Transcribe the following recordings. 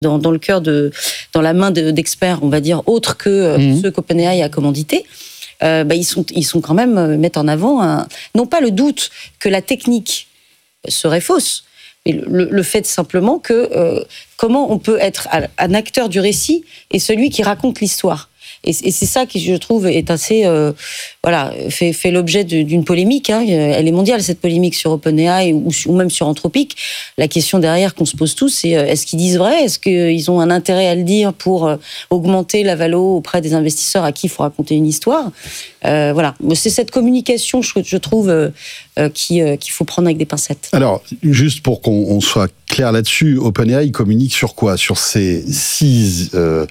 dans le cœur dans la main d'experts, on va dire, autres que ceux qu'OpenAI a commandités, ils sont quand même mettent en avant non pas le doute que la technique serait fausse, mais le fait simplement que comment on peut être un acteur du récit et celui qui raconte l'histoire. Et c'est ça qui, je trouve, est assez, fait l'objet d'une polémique. Elle est mondiale, cette polémique sur OpenAI ou même sur Anthropic. La question derrière qu'on se pose tous, c'est est-ce qu'ils disent vrai ? Est-ce qu'ils ont un intérêt à le dire pour augmenter la valo auprès des investisseurs à qui il faut raconter une histoire ? C'est cette communication, je trouve, qu'il faut prendre avec des pincettes. Alors, juste pour qu'on soit clair là-dessus, OpenAI communique sur quoi ? Sur ces 6,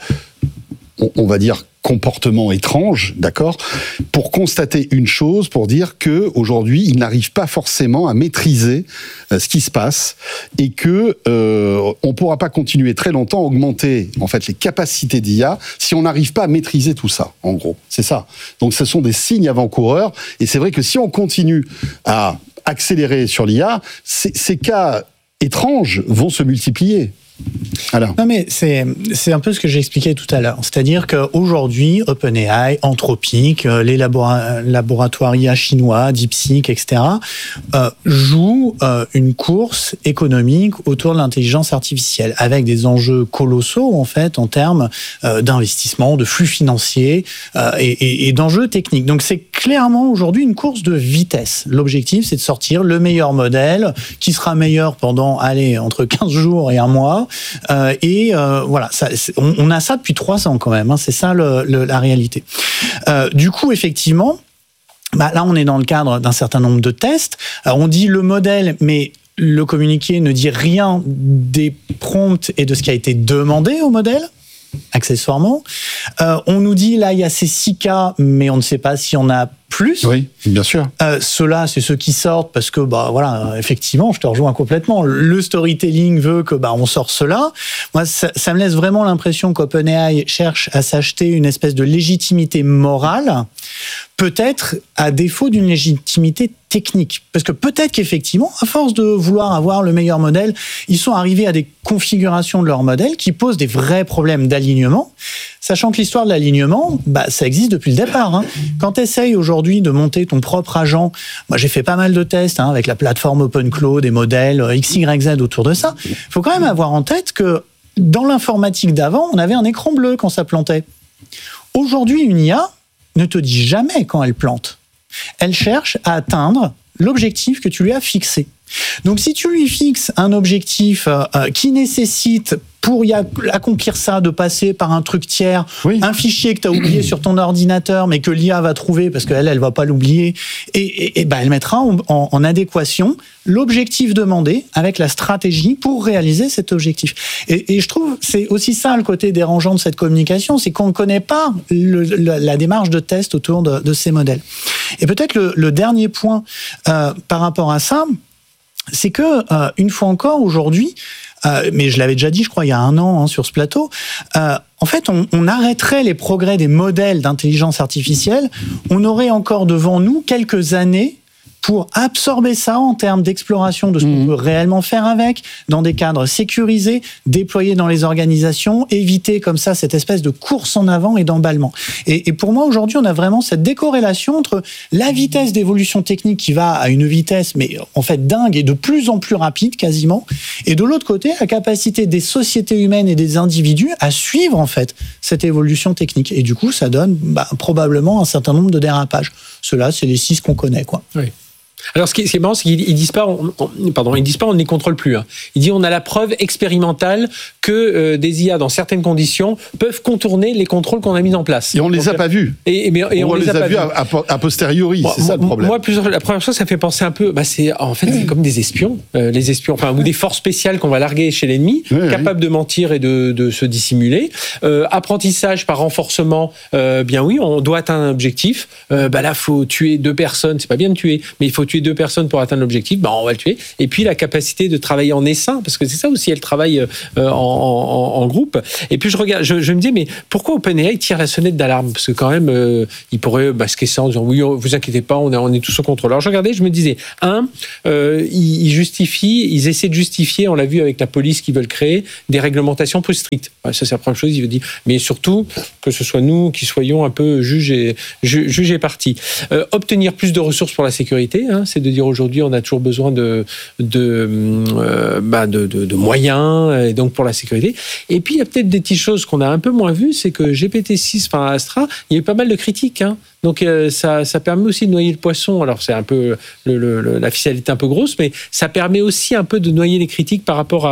on va dire, comportement étrange, d'accord, pour constater une chose, pour dire que aujourd'hui, ils n'arrivent pas forcément à maîtriser ce qui se passe et que on pourra pas continuer très longtemps à augmenter en fait les capacités d'IA si on n'arrive pas à maîtriser tout ça. En gros, c'est ça. Donc, ce sont des signes avant-coureurs et c'est vrai que si on continue à accélérer sur l'IA, ces cas étranges vont se multiplier. Alors. Non mais c'est un peu ce que j'ai expliqué tout à l'heure. C'est-à-dire qu'aujourd'hui, OpenAI, Anthropic, les laboratoires IA chinois, DeepSeek, etc., jouent une course économique autour de l'intelligence artificielle, avec des enjeux colossaux en fait en termes d'investissement, de flux financiers et d'enjeux techniques. Donc c'est clairement aujourd'hui une course de vitesse. L'objectif, c'est de sortir le meilleur modèle qui sera meilleur pendant entre 15 jours et un mois. Voilà, on a ça depuis 3 ans quand même, c'est ça la réalité. Du coup, effectivement, là on est dans le cadre d'un certain nombre de tests. Alors, on dit le modèle, mais le communiqué ne dit rien des prompts et de ce qui a été demandé au modèle, accessoirement. On nous dit là il y a ces 6 cas, mais on ne sait pas s'il y en a plus. Oui, bien sûr. Ceux-là, c'est ceux qui sortent parce que, effectivement, je te rejoins complètement. Le storytelling veut que, on sort cela. Moi, ça me laisse vraiment l'impression qu'OpenAI cherche à s'acheter une espèce de légitimité morale, peut-être à défaut d'une légitimité technique. Parce que peut-être qu'effectivement, à force de vouloir avoir le meilleur modèle, ils sont arrivés à des configurations de leur modèle qui posent des vrais problèmes d'alignement. Sachant que l'histoire de l'alignement, ça existe depuis le départ. Quand tu essayes aujourd'hui de monter ton propre agent, moi j'ai fait pas mal de tests avec la plateforme OpenClaw, des modèles XYZ autour de ça. Il faut quand même avoir en tête que dans l'informatique d'avant, on avait un écran bleu quand ça plantait. Aujourd'hui, une IA ne te dit jamais quand elle plante. Elle cherche à atteindre l'objectif que tu lui as fixé. Donc si tu lui fixes un objectif qui nécessite pour accomplir ça de passer par un truc tiers, un fichier que tu as oublié sur ton ordinateur mais que l'IA va trouver parce qu'elle va pas l'oublier et elle mettra en adéquation l'objectif demandé avec la stratégie pour réaliser cet objectif. Et je trouve c'est aussi ça le côté dérangeant de cette communication, c'est qu'on ne connaît pas la démarche de test autour de ces modèles. Et peut-être le dernier point par rapport à ça, c'est que une fois encore aujourd'hui, mais je l'avais déjà dit, je crois, il y a 1 an sur ce plateau, en fait, on arrêterait les progrès des modèles d'intelligence artificielle, on aurait encore devant nous quelques années pour absorber ça en termes d'exploration de ce qu'on peut réellement faire avec, dans des cadres sécurisés, déployés dans les organisations, éviter comme ça cette espèce de course en avant et d'emballement. Et pour moi, aujourd'hui, on a vraiment cette décorrélation entre la vitesse d'évolution technique qui va à une vitesse, mais en fait dingue et de plus en plus rapide quasiment, et de l'autre côté, la capacité des sociétés humaines et des individus à suivre en fait cette évolution technique. Et du coup, ça donne probablement un certain nombre de dérapages. Ceux-là, c'est les 6 qu'on connaît, quoi. Oui. Alors, ce qui est marrant, c'est qu'ils disent pas, on ne les contrôle plus. Ils disent, on a la preuve expérimentale que des IA, dans certaines conditions, peuvent contourner les contrôles qu'on a mis en place. Et on ne les a pas vus. Et on les a vus a posteriori, c'est ça le problème. Moi, la première chose, ça fait penser un peu, c'est comme des espions. Les espions, ou des forces spéciales qu'on va larguer chez l'ennemi, capables de mentir et de se dissimuler. Apprentissage par renforcement, on doit atteindre un objectif. Là, faut tuer 2 personnes, c'est pas bien de tuer, mais il faut tuer 2 personnes pour atteindre l'objectif, on va le tuer. Et puis la capacité de travailler en essaim, parce que c'est ça aussi, elle travaille en groupe. Et puis je me dis, mais pourquoi OpenAI tire la sonnette d'alarme? Parce que quand même, il pourrait masquer ça en disant, oui, vous inquiétez pas, on est tous au contrôle. Alors je regardais, je me disais, ils essaient de justifier, on l'a vu avec la police qui veulent créer, des réglementations plus strictes. Ça, c'est la première chose, il veut dire. Mais surtout, que ce soit nous qui soyons un peu juges et partis. Obtenir plus de ressources pour la sécurité, c'est de dire aujourd'hui, on a toujours besoin de moyens, et donc pour la sécurité. Et puis, il y a peut-être des petites choses qu'on a un peu moins vues, c'est que GPT-6, enfin Astra, il y a eu pas mal de critiques. Donc ça permet aussi de noyer le poisson. Alors c'est un peu la ficelle est un peu grosse, mais ça permet aussi un peu de noyer les critiques par rapport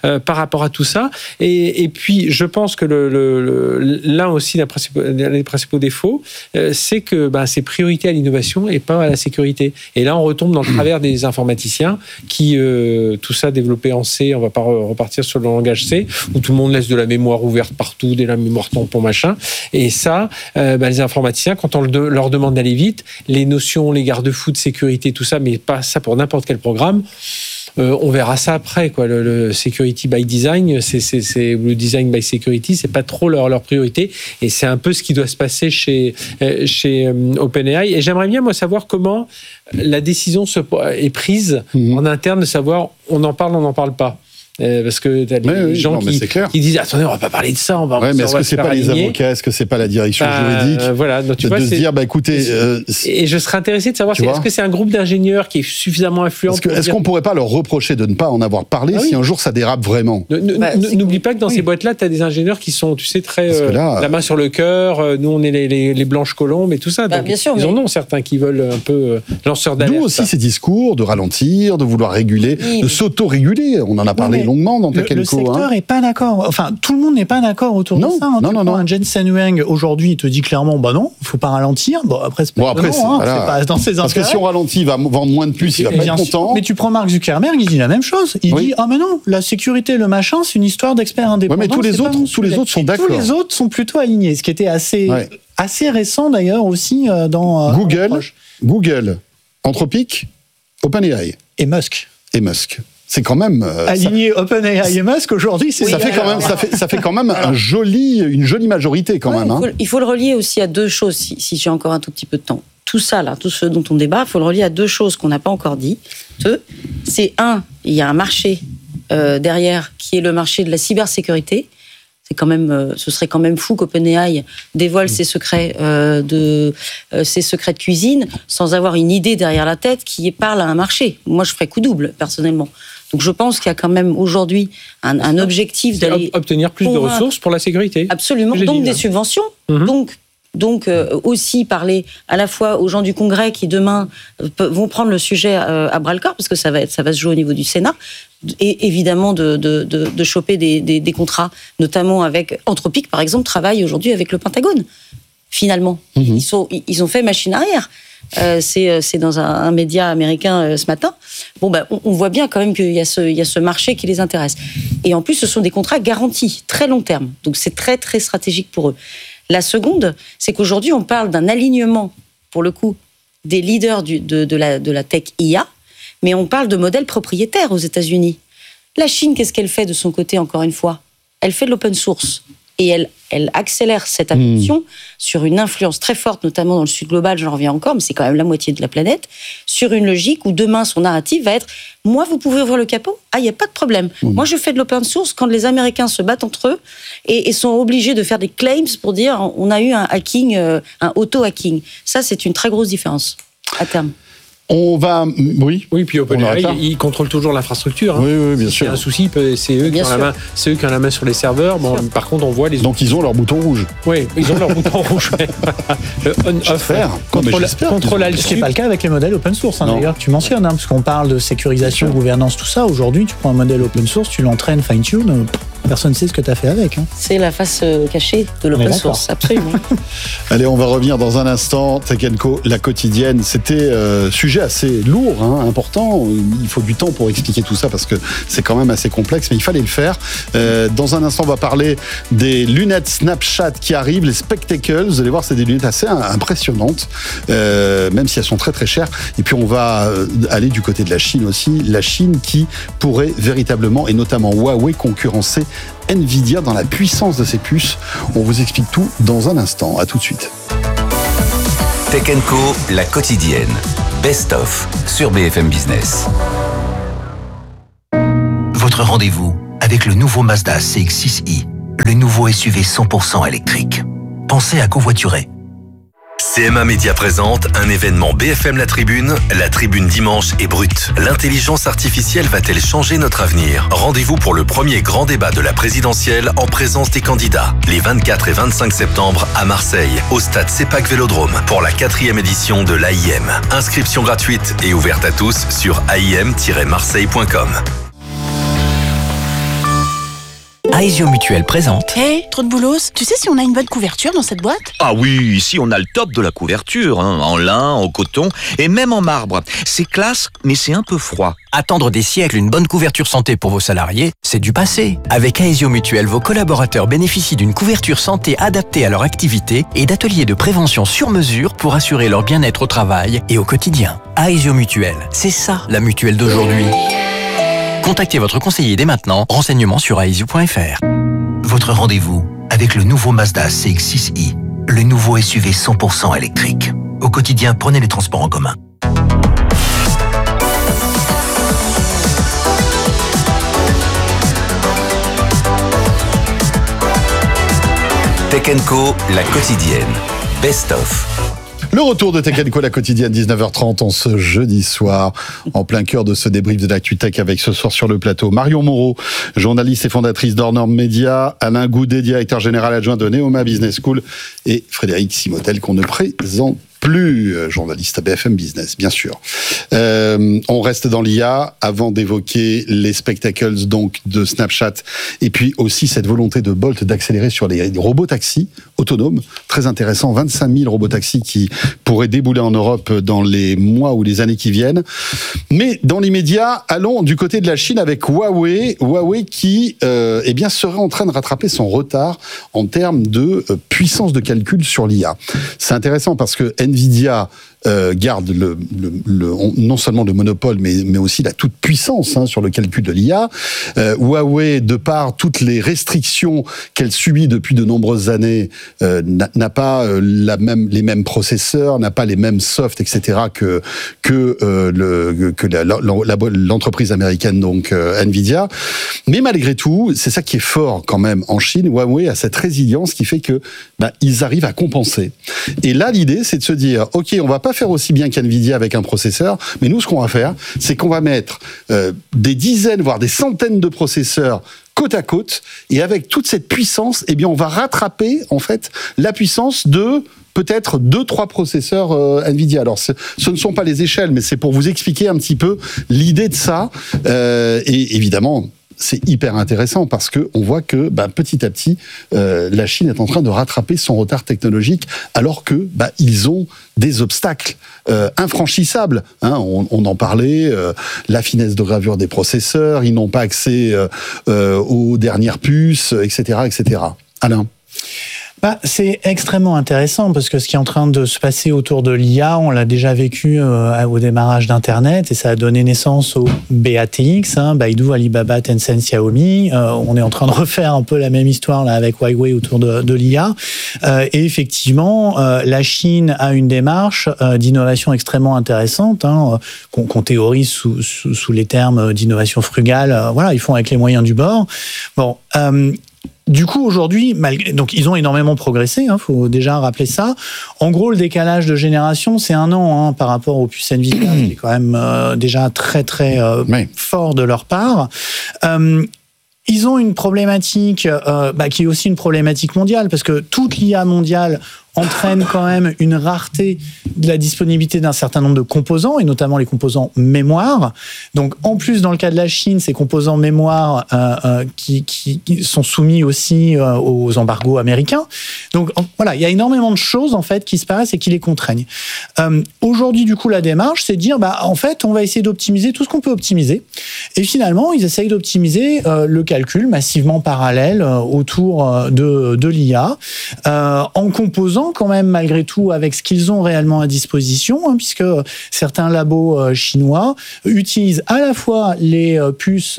à tout ça. Et puis je pense que l'un aussi les principaux défauts, c'est que c'est priorité à l'innovation et pas à la sécurité. Et là on retombe dans le travers des informaticiens qui tout ça développé en C. On va pas repartir sur le langage C où tout le monde laisse de la mémoire ouverte partout, de la mémoire tampon machin. Et ça, les informaticiens quand on leur demande d'aller vite, les notions, les garde-fous de sécurité, tout ça, mais pas ça pour n'importe quel programme. On verra ça après, quoi. Le security by design, c'est le design by security, c'est pas trop leur priorité, et c'est un peu ce qui doit se passer chez OpenAI. Et j'aimerais bien moi savoir comment la décision est prise en interne, de savoir on en parle pas. Parce que t'as des gens qui disent attendez, on va pas parler de ça, mais est-ce que c'est pas les avocats, est-ce que c'est pas la direction juridique, voilà, donc, tu vois, se dire écoutez, et je serais intéressé de savoir est-ce que c'est un groupe d'ingénieurs qui est suffisamment influent. Est-ce qu'on pourrait pas leur reprocher de ne pas en avoir parlé si un jour ça dérape vraiment? N'oublie pas que dans ces boîtes-là, tu as des ingénieurs qui sont, tu sais, très la main sur le cœur. Nous, on est les blanches colombes et tout ça. Donc, bien sûr, ils en ont certains qui veulent un peu lanceurs d'alerte. D'où aussi ces discours de ralentir, de vouloir réguler, de s'auto-réguler. On en a parlé longuement dans Tech & Co. Le secteur n'est pas d'accord. Enfin, tout le monde n'est pas d'accord autour de ça. Non. Jensen Huang, aujourd'hui, il te dit clairement, non, il ne faut pas ralentir. Après, c'est pas dans ses intérêts. Parce que si on ralentit, il va vendre moins de puces, il va pas être content. Mais tu prends Mark Zuckerberg, il dit la même chose. Il dit, mais non, la sécurité, le machin, c'est une histoire d'experts indépendants. Mais tous les autres sont d'accord. Tous les autres sont plutôt alignés. Ce qui était assez récent, d'ailleurs, aussi dans Google, Anthropic, OpenAI. Et Musk. C'est quand même aligné OpenAI et Musk aujourd'hui, ça fait quand même une jolie majorité quand même. Il faut le relier aussi à 2 choses si j'ai encore un tout petit peu de temps. Tout ça là, tout ce dont on débat, il faut le relier à 2 choses qu'on n'a pas encore dit. C'est il y a un marché derrière qui est le marché de la cybersécurité. Ce serait quand même fou qu'OpenAI dévoile ses secrets de cuisine sans avoir une idée derrière la tête qui parle à un marché. Moi, je ferais coup double personnellement. Donc, je pense qu'il y a quand même aujourd'hui un objectif d'aller obtenir plus de ressources pour la sécurité. Absolument. Donc des subventions. Donc aussi parler à la fois aux gens du Congrès qui demain vont prendre le sujet à bras-le-corps parce que ça va se jouer au niveau du Sénat. Et évidemment de choper des contrats, notamment avec Anthropic, par exemple, travaille aujourd'hui avec le Pentagone, finalement. Ils ont fait machine arrière. C'est dans un média américain ce matin. On voit bien quand même qu'il y a ce marché qui les intéresse. Et en plus, ce sont des contrats garantis, très long terme. Donc c'est très, très stratégique pour eux. La seconde, c'est qu'aujourd'hui, on parle d'un alignement, pour le coup, des leaders de la tech IA, mais on parle de modèles propriétaires aux États-Unis. La Chine, qu'est-ce qu'elle fait de son côté, encore une fois? Elle fait de l'open source. Et elle accélère cette adoption sur une influence très forte, notamment dans le sud global, j'en reviens encore, mais c'est quand même la moitié de la planète, sur une logique où demain, son narratif va être « Moi, vous pouvez ouvrir le capot? Ah, il n'y a pas de problème. Moi, je fais de l'open source quand les Américains se battent entre eux et sont obligés de faire des claims pour dire « On a eu un hacking, un auto-hacking. » Ça, c'est une très grosse différence à terme. On va... Oui, puis OpenAI, ils contrôlent toujours l'infrastructure. Oui, bien sûr. S'il y a un souci, c'est eux qui ont la main sur les serveurs. Par contre, on voit les... Donc, ils ont leur bouton rouge. Oui, ils ont leur bouton rouge. Le on-off. Contrôle alt. Ce qui n'est pas le cas avec les modèles open source, d'ailleurs, que tu mentionnes, parce qu'on parle de sécurisation, gouvernance, tout ça. Aujourd'hui, tu prends un modèle open source, tu l'entraînes, fine-tune... personne ne sait ce que tu as fait avec. Hein. C'est la face cachée de l'open source, absolument. Allez, on va revenir dans un instant. Tech & Co, la quotidienne. C'était sujet assez lourd, important. Il faut du temps pour expliquer tout ça parce que c'est quand même assez complexe, mais il fallait le faire. Dans un instant, on va parler des lunettes Snapchat qui arrivent, les Spectacles. Vous allez voir, c'est des lunettes assez impressionnantes, même si elles sont très très chères. Et puis on va aller du côté de la Chine aussi. La Chine qui pourrait véritablement, et notamment Huawei, concurrencer Nvidia dans la puissance de ses puces. On vous explique tout dans un instant. À tout de suite. Tech & Co, la quotidienne. Best of sur BFM Business. Votre rendez-vous avec le nouveau Mazda CX-6i, le nouveau SUV 100% électrique. Pensez à covoiturer. CMA Média présente un événement BFM La Tribune dimanche est brute. L'intelligence artificielle va-t-elle changer notre avenir? Rendez-vous pour le premier grand débat de la présidentielle en présence des candidats. Les 24 et 25 septembre à Marseille, au stade CEPAC Vélodrome, pour la 4e édition de l'AIM. Inscription gratuite et ouverte à tous sur aim-marseille.com. Aesio Mutuel présente. Hey, trop de boulos. Tu sais si on a une bonne couverture dans cette boîte? Ah oui, ici on a le top de la couverture, en lin, en coton et même en marbre. C'est classe, mais c'est un peu froid. Attendre des siècles une bonne couverture santé pour vos salariés, c'est du passé. Avec Aesio Mutuel, vos collaborateurs bénéficient d'une couverture santé adaptée à leur activité et d'ateliers de prévention sur mesure pour assurer leur bien-être au travail et au quotidien. Aesio Mutuel, c'est ça la mutuelle d'aujourd'hui. Contactez votre conseiller dès maintenant. Renseignements sur aesio.fr. Votre rendez-vous avec le nouveau Mazda CX-6i, le nouveau SUV 100% électrique. Au quotidien, prenez les transports en commun. Tech & Co, la quotidienne. Best of. Le retour de Tech & Co, la quotidienne, 19h30 en ce jeudi soir, en plein cœur de ce débrief de l'actu tech avec ce soir sur le plateau Marion Moreau, journaliste et fondatrice d'Hornorm Media, Alain Goudet, directeur général adjoint de Neoma Business School et Frédéric Simotel qu'on ne présente plus, journaliste à BFM Business, bien sûr. On reste dans l'IA avant d'évoquer les spectacles donc de Snapchat et puis aussi cette volonté de Bolt d'accélérer sur les robots taxis autonomes. Très intéressant, 25 000 robots taxis qui pourraient débouler en Europe dans les mois ou les années qui viennent. Mais dans l'immédiat, allons du côté de la Chine avec Huawei. Huawei qui eh bien, serait en train de rattraper son retard en termes de puissance de calcul sur l'IA. C'est intéressant parce que Nvidia garde non seulement le monopole, mais aussi la toute puissance sur le calcul de l'IA. Huawei, de par toutes les restrictions qu'elle subit depuis de nombreuses années, n'a pas les mêmes processeurs, n'a pas les mêmes softs, etc. que l'entreprise américaine, donc Nvidia. Mais malgré tout, c'est ça qui est fort quand même en Chine. Huawei a cette résilience qui fait que ils arrivent à compenser. Et là, l'idée, c'est de se dire, ok, on va pas faire aussi bien qu'Nvidia avec un processeur, mais nous, ce qu'on va faire, c'est qu'on va mettre des dizaines, voire des centaines de processeurs côte à côte, et avec toute cette puissance, eh bien, on va rattraper, en fait, la puissance de peut-être 2-3 processeurs Nvidia. Alors, ce ne sont pas les échelles, mais c'est pour vous expliquer un petit peu l'idée de ça. Et évidemment, c'est hyper intéressant parce que on voit que petit à petit la Chine est en train de rattraper son retard technologique alors que ils ont des obstacles infranchissables. On en parlait, la finesse de gravure des processeurs, ils n'ont pas accès aux dernières puces, etc., etc. Alain. C'est extrêmement intéressant parce que ce qui est en train de se passer autour de l'IA, on l'a déjà vécu au démarrage d'Internet et ça a donné naissance au BATX, Baidu, Alibaba, Tencent, Xiaomi. On est en train de refaire un peu la même histoire là avec Huawei autour de l'IA. Et effectivement, la Chine a une démarche d'innovation extrêmement intéressante qu'on théorise sous les termes d'innovation frugale. Voilà, ils font avec les moyens du bord. Bon. Du coup, aujourd'hui, donc ils ont énormément progressé, faut déjà rappeler ça. En gros, le décalage de génération, c'est 1 an par rapport aux puces Nvidia, qui est quand même déjà très très fort de leur part. Ils ont une problématique qui est aussi une problématique mondiale, parce que toute l'IA mondiale entraîne quand même une rareté de la disponibilité d'un certain nombre de composants, et notamment les composants mémoire. Donc, en plus, dans le cas de la Chine, ces composants mémoire qui sont soumis aussi aux embargos américains. Donc, voilà, il y a énormément de choses, en fait, qui se passent et qui les contraignent. Aujourd'hui, du coup, la démarche, c'est de dire, en fait, on va essayer d'optimiser tout ce qu'on peut optimiser. Et finalement, ils essayent d'optimiser le calcul massivement parallèle autour de l'IA, en composant quand même, malgré tout, avec ce qu'ils ont réellement à disposition, puisque certains labos chinois utilisent à la fois les puces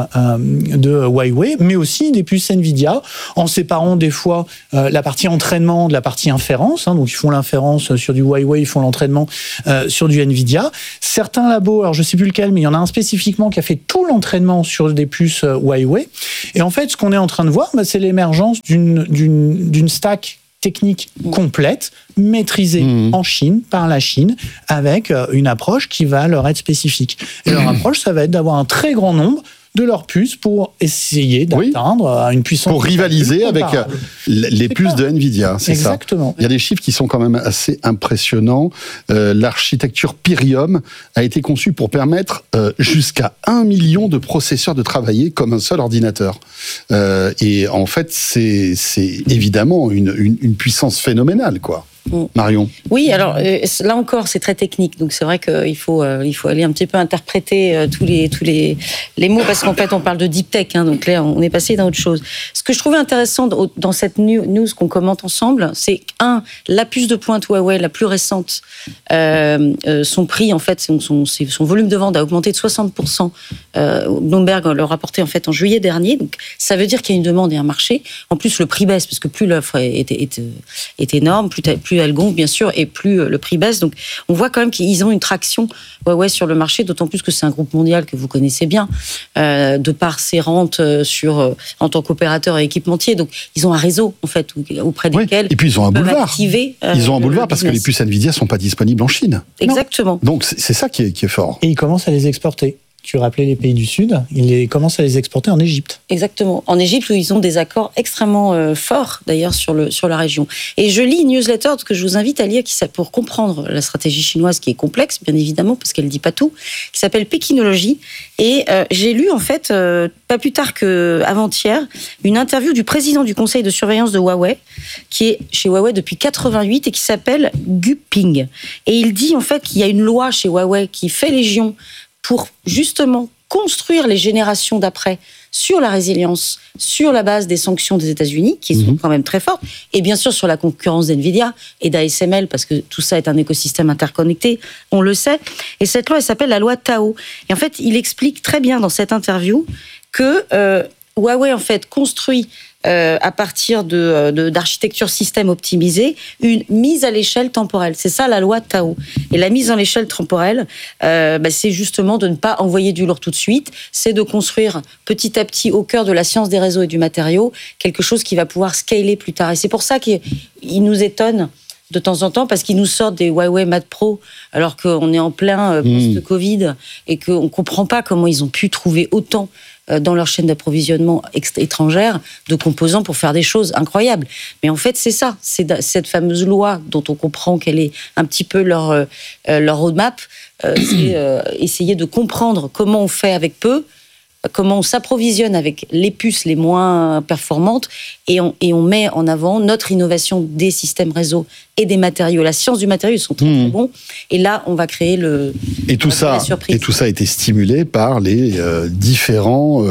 de Huawei, mais aussi des puces Nvidia, en séparant des fois la partie entraînement de la partie inférence. Donc, ils font l'inférence sur du Huawei, ils font l'entraînement sur du Nvidia. Certains labos, alors je ne sais plus lequel, mais il y en a un spécifiquement qui a fait tout l'entraînement sur des puces Huawei. Et en fait, ce qu'on est en train de voir, c'est l'émergence d'une stack technique complète, maîtrisée en Chine, par la Chine, avec une approche qui va leur être spécifique. Et leur approche, ça va être d'avoir un très grand nombre de leurs puces pour essayer d'atteindre une puissance... Pour rivaliser avec les puces de Nvidia, c'est ça. Exactement. Il y a des chiffres qui sont quand même assez impressionnants. L'architecture Pyrium a été conçue pour permettre jusqu'à 1 million de processeurs de travailler comme un seul ordinateur. Et en fait, c'est évidemment une puissance phénoménale, quoi. Marion. Oui, alors là encore, c'est très technique, donc c'est vrai qu'il faut aller un petit peu interpréter tous les mots, parce qu'en fait, on parle de deep tech, donc là, on est passé dans autre chose. Ce que je trouvais intéressant dans cette news qu'on commente ensemble, c'est la puce de pointe Huawei, la plus récente, son prix, en fait, son volume de vente a augmenté de 60%. Bloomberg l'a rapporté en fait en juillet dernier, donc ça veut dire qu'il y a une demande et un marché. En plus, le prix baisse, parce que plus l'offre est énorme, plus elle gonfle, bien sûr, et plus le prix baisse. Donc, on voit quand même qu'ils ont une traction Huawei sur le marché, d'autant plus que c'est un groupe mondial que vous connaissez bien, de par ses rentes en tant qu'opérateur et équipementier. Donc, ils ont un réseau, en fait, auprès desquels et puis ils ont un boulevard. Ils ont un boulevard parce que les puces Nvidia ne sont pas disponibles en Chine. Exactement. Donc, c'est ça qui est fort. Et ils commencent à les exporter. Tu rappelais les pays du Sud, ils commencent à les exporter en Égypte. Exactement. En Égypte, où ils ont des accords extrêmement forts, d'ailleurs, sur la région. Et je lis une newsletter que je vous invite à lire, pour comprendre la stratégie chinoise, qui est complexe, bien évidemment, parce qu'elle ne dit pas tout, qui s'appelle Pékinologie. Et j'ai lu, en fait, pas plus tard qu'avant-hier, une interview du président du conseil de surveillance de Huawei, qui est chez Huawei depuis 88 et qui s'appelle Gu Ping. Et il dit, en fait, qu'il y a une loi chez Huawei qui fait légion pour justement construire les générations d'après sur la résilience, sur la base des sanctions des États-Unis, qui sont quand même très fortes, et bien sûr sur la concurrence d'NVIDIA et d'ASML, parce que tout ça est un écosystème interconnecté, on le sait. Et cette loi, elle s'appelle la loi Tao. Et en fait, il explique très bien dans cette interview que Huawei, en fait, construit à partir d'architecture système optimisée, une mise à l'échelle temporelle. C'est ça la loi Tao. Et la mise à l'échelle temporelle, c'est justement de ne pas envoyer du lourd tout de suite, c'est de construire petit à petit au cœur de la science des réseaux et du matériau quelque chose qui va pouvoir scaler plus tard. Et c'est pour ça qu'il nous étonne de temps en temps, parce qu'ils nous sortent des Huawei Mate Pro, alors qu'on est en plein post-Covid, et qu'on ne comprend pas comment ils ont pu trouver autant dans leur chaîne d'approvisionnement étrangère de composants pour faire des choses incroyables. Mais en fait, c'est ça, c'est cette fameuse loi dont on comprend qu'elle est un petit peu leur roadmap, c'est essayer de comprendre comment on fait avec peu, comment on s'approvisionne avec les puces les moins performantes, et on met en avant notre innovation des systèmes réseau et des matériaux. La science du matériau, ils sont très, très bons. Et là, on va créer la surprise. Et tout ça a été stimulé par les différents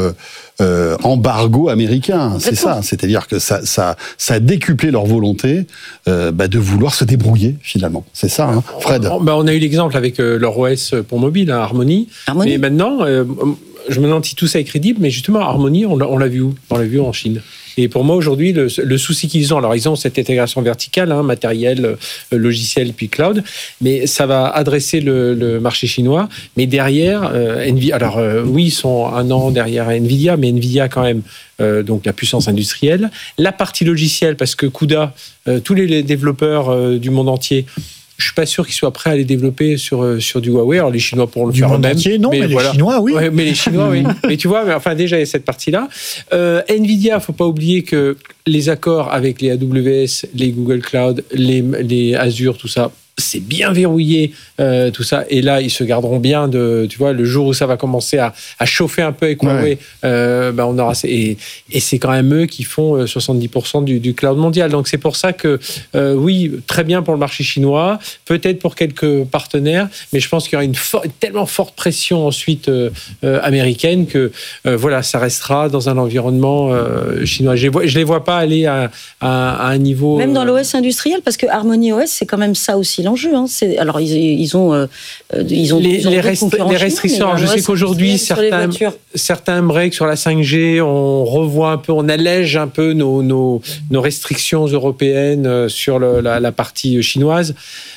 embargos américains. C'est ça. C'est-à-dire que ça a décuplé leur volonté de vouloir se débrouiller, finalement. C'est ça, Fred. On a eu l'exemple avec leur OS pour mobile, Harmony. Mais maintenant... je me demande si tout ça est crédible, mais justement, Harmony, on l'a vu où ? On l'a vu en Chine. Et pour moi, aujourd'hui, le souci qu'ils ont, alors ils ont cette intégration verticale, matériel, logiciel, puis cloud, mais ça va adresser le marché chinois. Mais derrière, Nvidia, alors oui, ils sont 1 an derrière Nvidia, mais Nvidia quand même, donc la puissance industrielle. La partie logicielle, parce que CUDA, tous les développeurs du monde entier, Je suis pas sûr qu'ils soient prêts à les développer sur du Huawei. Alors les Chinois pourront le faire eux-mêmes. Non, mais les Chinois, oui. Ouais, mais les Chinois, oui. Mais tu vois, enfin déjà il y a cette partie-là. Nvidia, faut pas oublier que les accords avec les AWS, les Google Cloud, les Azure, tout ça, c'est bien verrouillé, tout ça. Et là, ils se garderont bien tu vois, le jour où ça va commencer à chauffer un peu avec Huawei, on aura. Et c'est quand même eux qui font 70% du cloud mondial. Donc c'est pour ça que, oui, très bien pour le marché chinois, peut-être pour quelques partenaires, mais je pense qu'il y aura une tellement forte pression ensuite américaine que, voilà, ça restera dans un environnement chinois. Je les vois pas aller à un niveau. Même dans l'OS industriel, parce que Harmony OS, c'est quand même ça aussi l'enjeu. Hein. Alors ils ont les restrictions. Alors, je sais qu'aujourd'hui certains aimeraient que sur la 5G on revoit un peu, on allège un peu nos restrictions européennes sur la partie chinoise.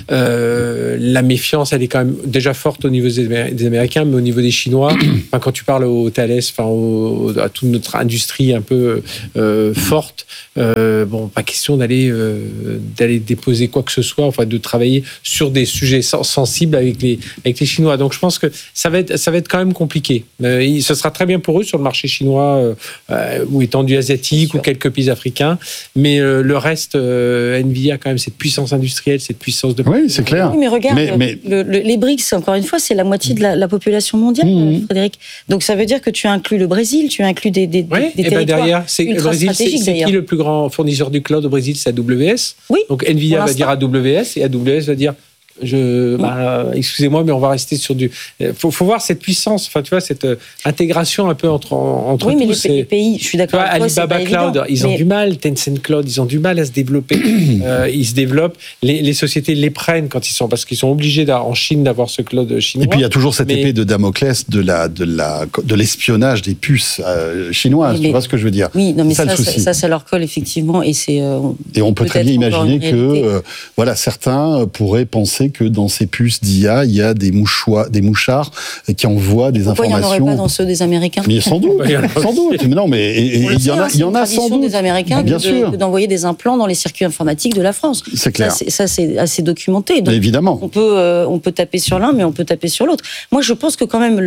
La méfiance, elle est quand même déjà forte au niveau des Américains, mais au niveau des Chinois, quand tu parles au Thales, à toute notre industrie un peu forte, pas question d'aller déposer quoi que ce soit, enfin de travailler sur des sujets sensibles avec les Chinois. Donc je pense que ça va être quand même compliqué. Ce sera très bien pour eux sur le marché chinois ou étendu asiatique ou quelques pays africains, mais le reste, Nvidia a quand même cette puissance industrielle, cette puissance de... Oui, c'est clair. Oui, mais regarde, les BRICS, encore une fois, c'est la moitié de la population mondiale, Frédéric. Donc ça veut dire que tu inclus le Brésil, tu inclus des territoires derrière, le Brésil, c'est qui le plus grand fournisseur du cloud au Brésil? C'est AWS. Oui. Donc Nvidia va dire AWS et AWS va dire excusez-moi, mais on va rester sur du. Faut voir cette puissance. Enfin, tu vois, cette intégration un peu entre oui, mais tous. les pays, je suis d'accord. Tu vois, Alibaba Cloud, ils ont du mal. Tencent Cloud, ils ont du mal à se développer. Ils se développent. Les sociétés les prennent parce qu'ils sont obligés en Chine d'avoir ce cloud chinois. Et puis il y a toujours cette épée de Damoclès de l'espionnage des puces chinoises. Tu vois ce que je veux dire? Oui, non, mais ça leur colle effectivement, et c'est. Et on peut très bien imaginer que certains pourraient penser que dans ces puces d'IA, il y a des mouchards qui envoient des informations. Pourquoi il n'y en aurait pas dans ceux des Américains? Mais sans doute, sans doute. Mais non, mais il y en a sans doute. Des Américains bien sûr. d'envoyer des implants dans les circuits informatiques de la France. C'est clair. Ça, c'est assez documenté. Donc, évidemment. On peut taper sur l'un, mais on peut taper sur l'autre. Moi, je pense que quand même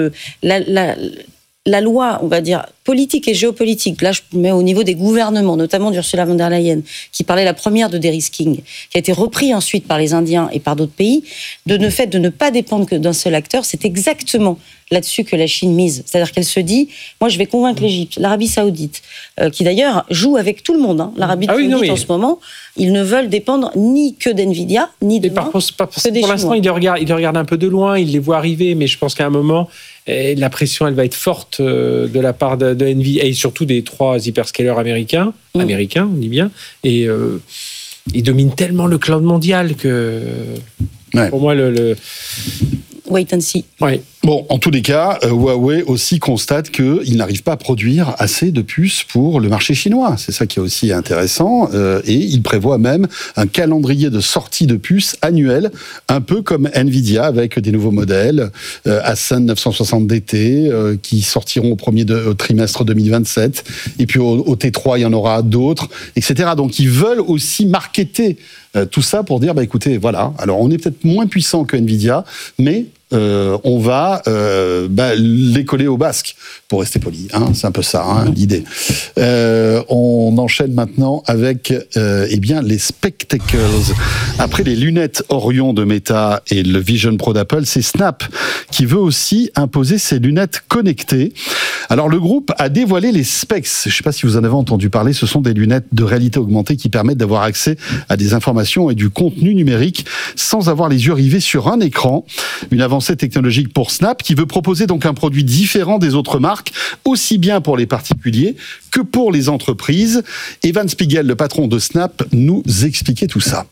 la loi, on va dire, politique et géopolitique, là je mets au niveau des gouvernements, notamment d'Ursula von der Leyen, qui parlait la première de dérisking, qui a été repris ensuite par les Indiens et par d'autres pays, de ne pas dépendre que d'un seul acteur, c'est exactement là-dessus que la Chine mise. C'est-à-dire qu'elle se dit, moi je vais convaincre l'Égypte, l'Arabie Saoudite, qui d'ailleurs joue avec tout le monde. Hein. L'Arabie Saoudite en ce moment, ils ne veulent dépendre ni que d'Nvidia, ni de pour l'instant, ils les regardent un peu de loin, ils les voient arriver, mais je pense qu'à un moment, la pression, elle va être forte de la part de Nvidia et surtout des 3 hyperscalers américains, on dit bien, et ils dominent tellement le cloud mondial que pour moi wait and see. Ouais. Bon, en tous les cas, Huawei aussi constate qu'il n'arrive pas à produire assez de puces pour le marché chinois. C'est ça qui est aussi intéressant. Et il prévoit même un calendrier de sortie de puces annuel, un peu comme Nvidia, avec des nouveaux modèles, Ascend 960 DT, qui sortiront au premier trimestre 2027. Et puis au T3, il y en aura d'autres, etc. Donc ils veulent aussi marketer tout ça pour dire, écoutez, voilà, alors on est peut-être moins puissant que Nvidia, mais on va les coller au basque, pour rester poli. Hein, c'est un peu ça, l'idée. On enchaîne maintenant avec les spectacles. Après les lunettes Orion de Meta et le Vision Pro d'Apple, c'est Snap qui veut aussi imposer ses lunettes connectées. Alors le groupe a dévoilé les specs. Je ne sais pas si vous en avez entendu parler. Ce sont des lunettes de réalité augmentée qui permettent d'avoir accès à des informations et du contenu numérique sans avoir les yeux rivés sur un écran. Une avancée technologique pour Snap qui veut proposer donc un produit différent des autres marques, aussi bien pour les particuliers que pour les entreprises. Evan Spiegel, le patron de Snap, nous expliquait tout ça.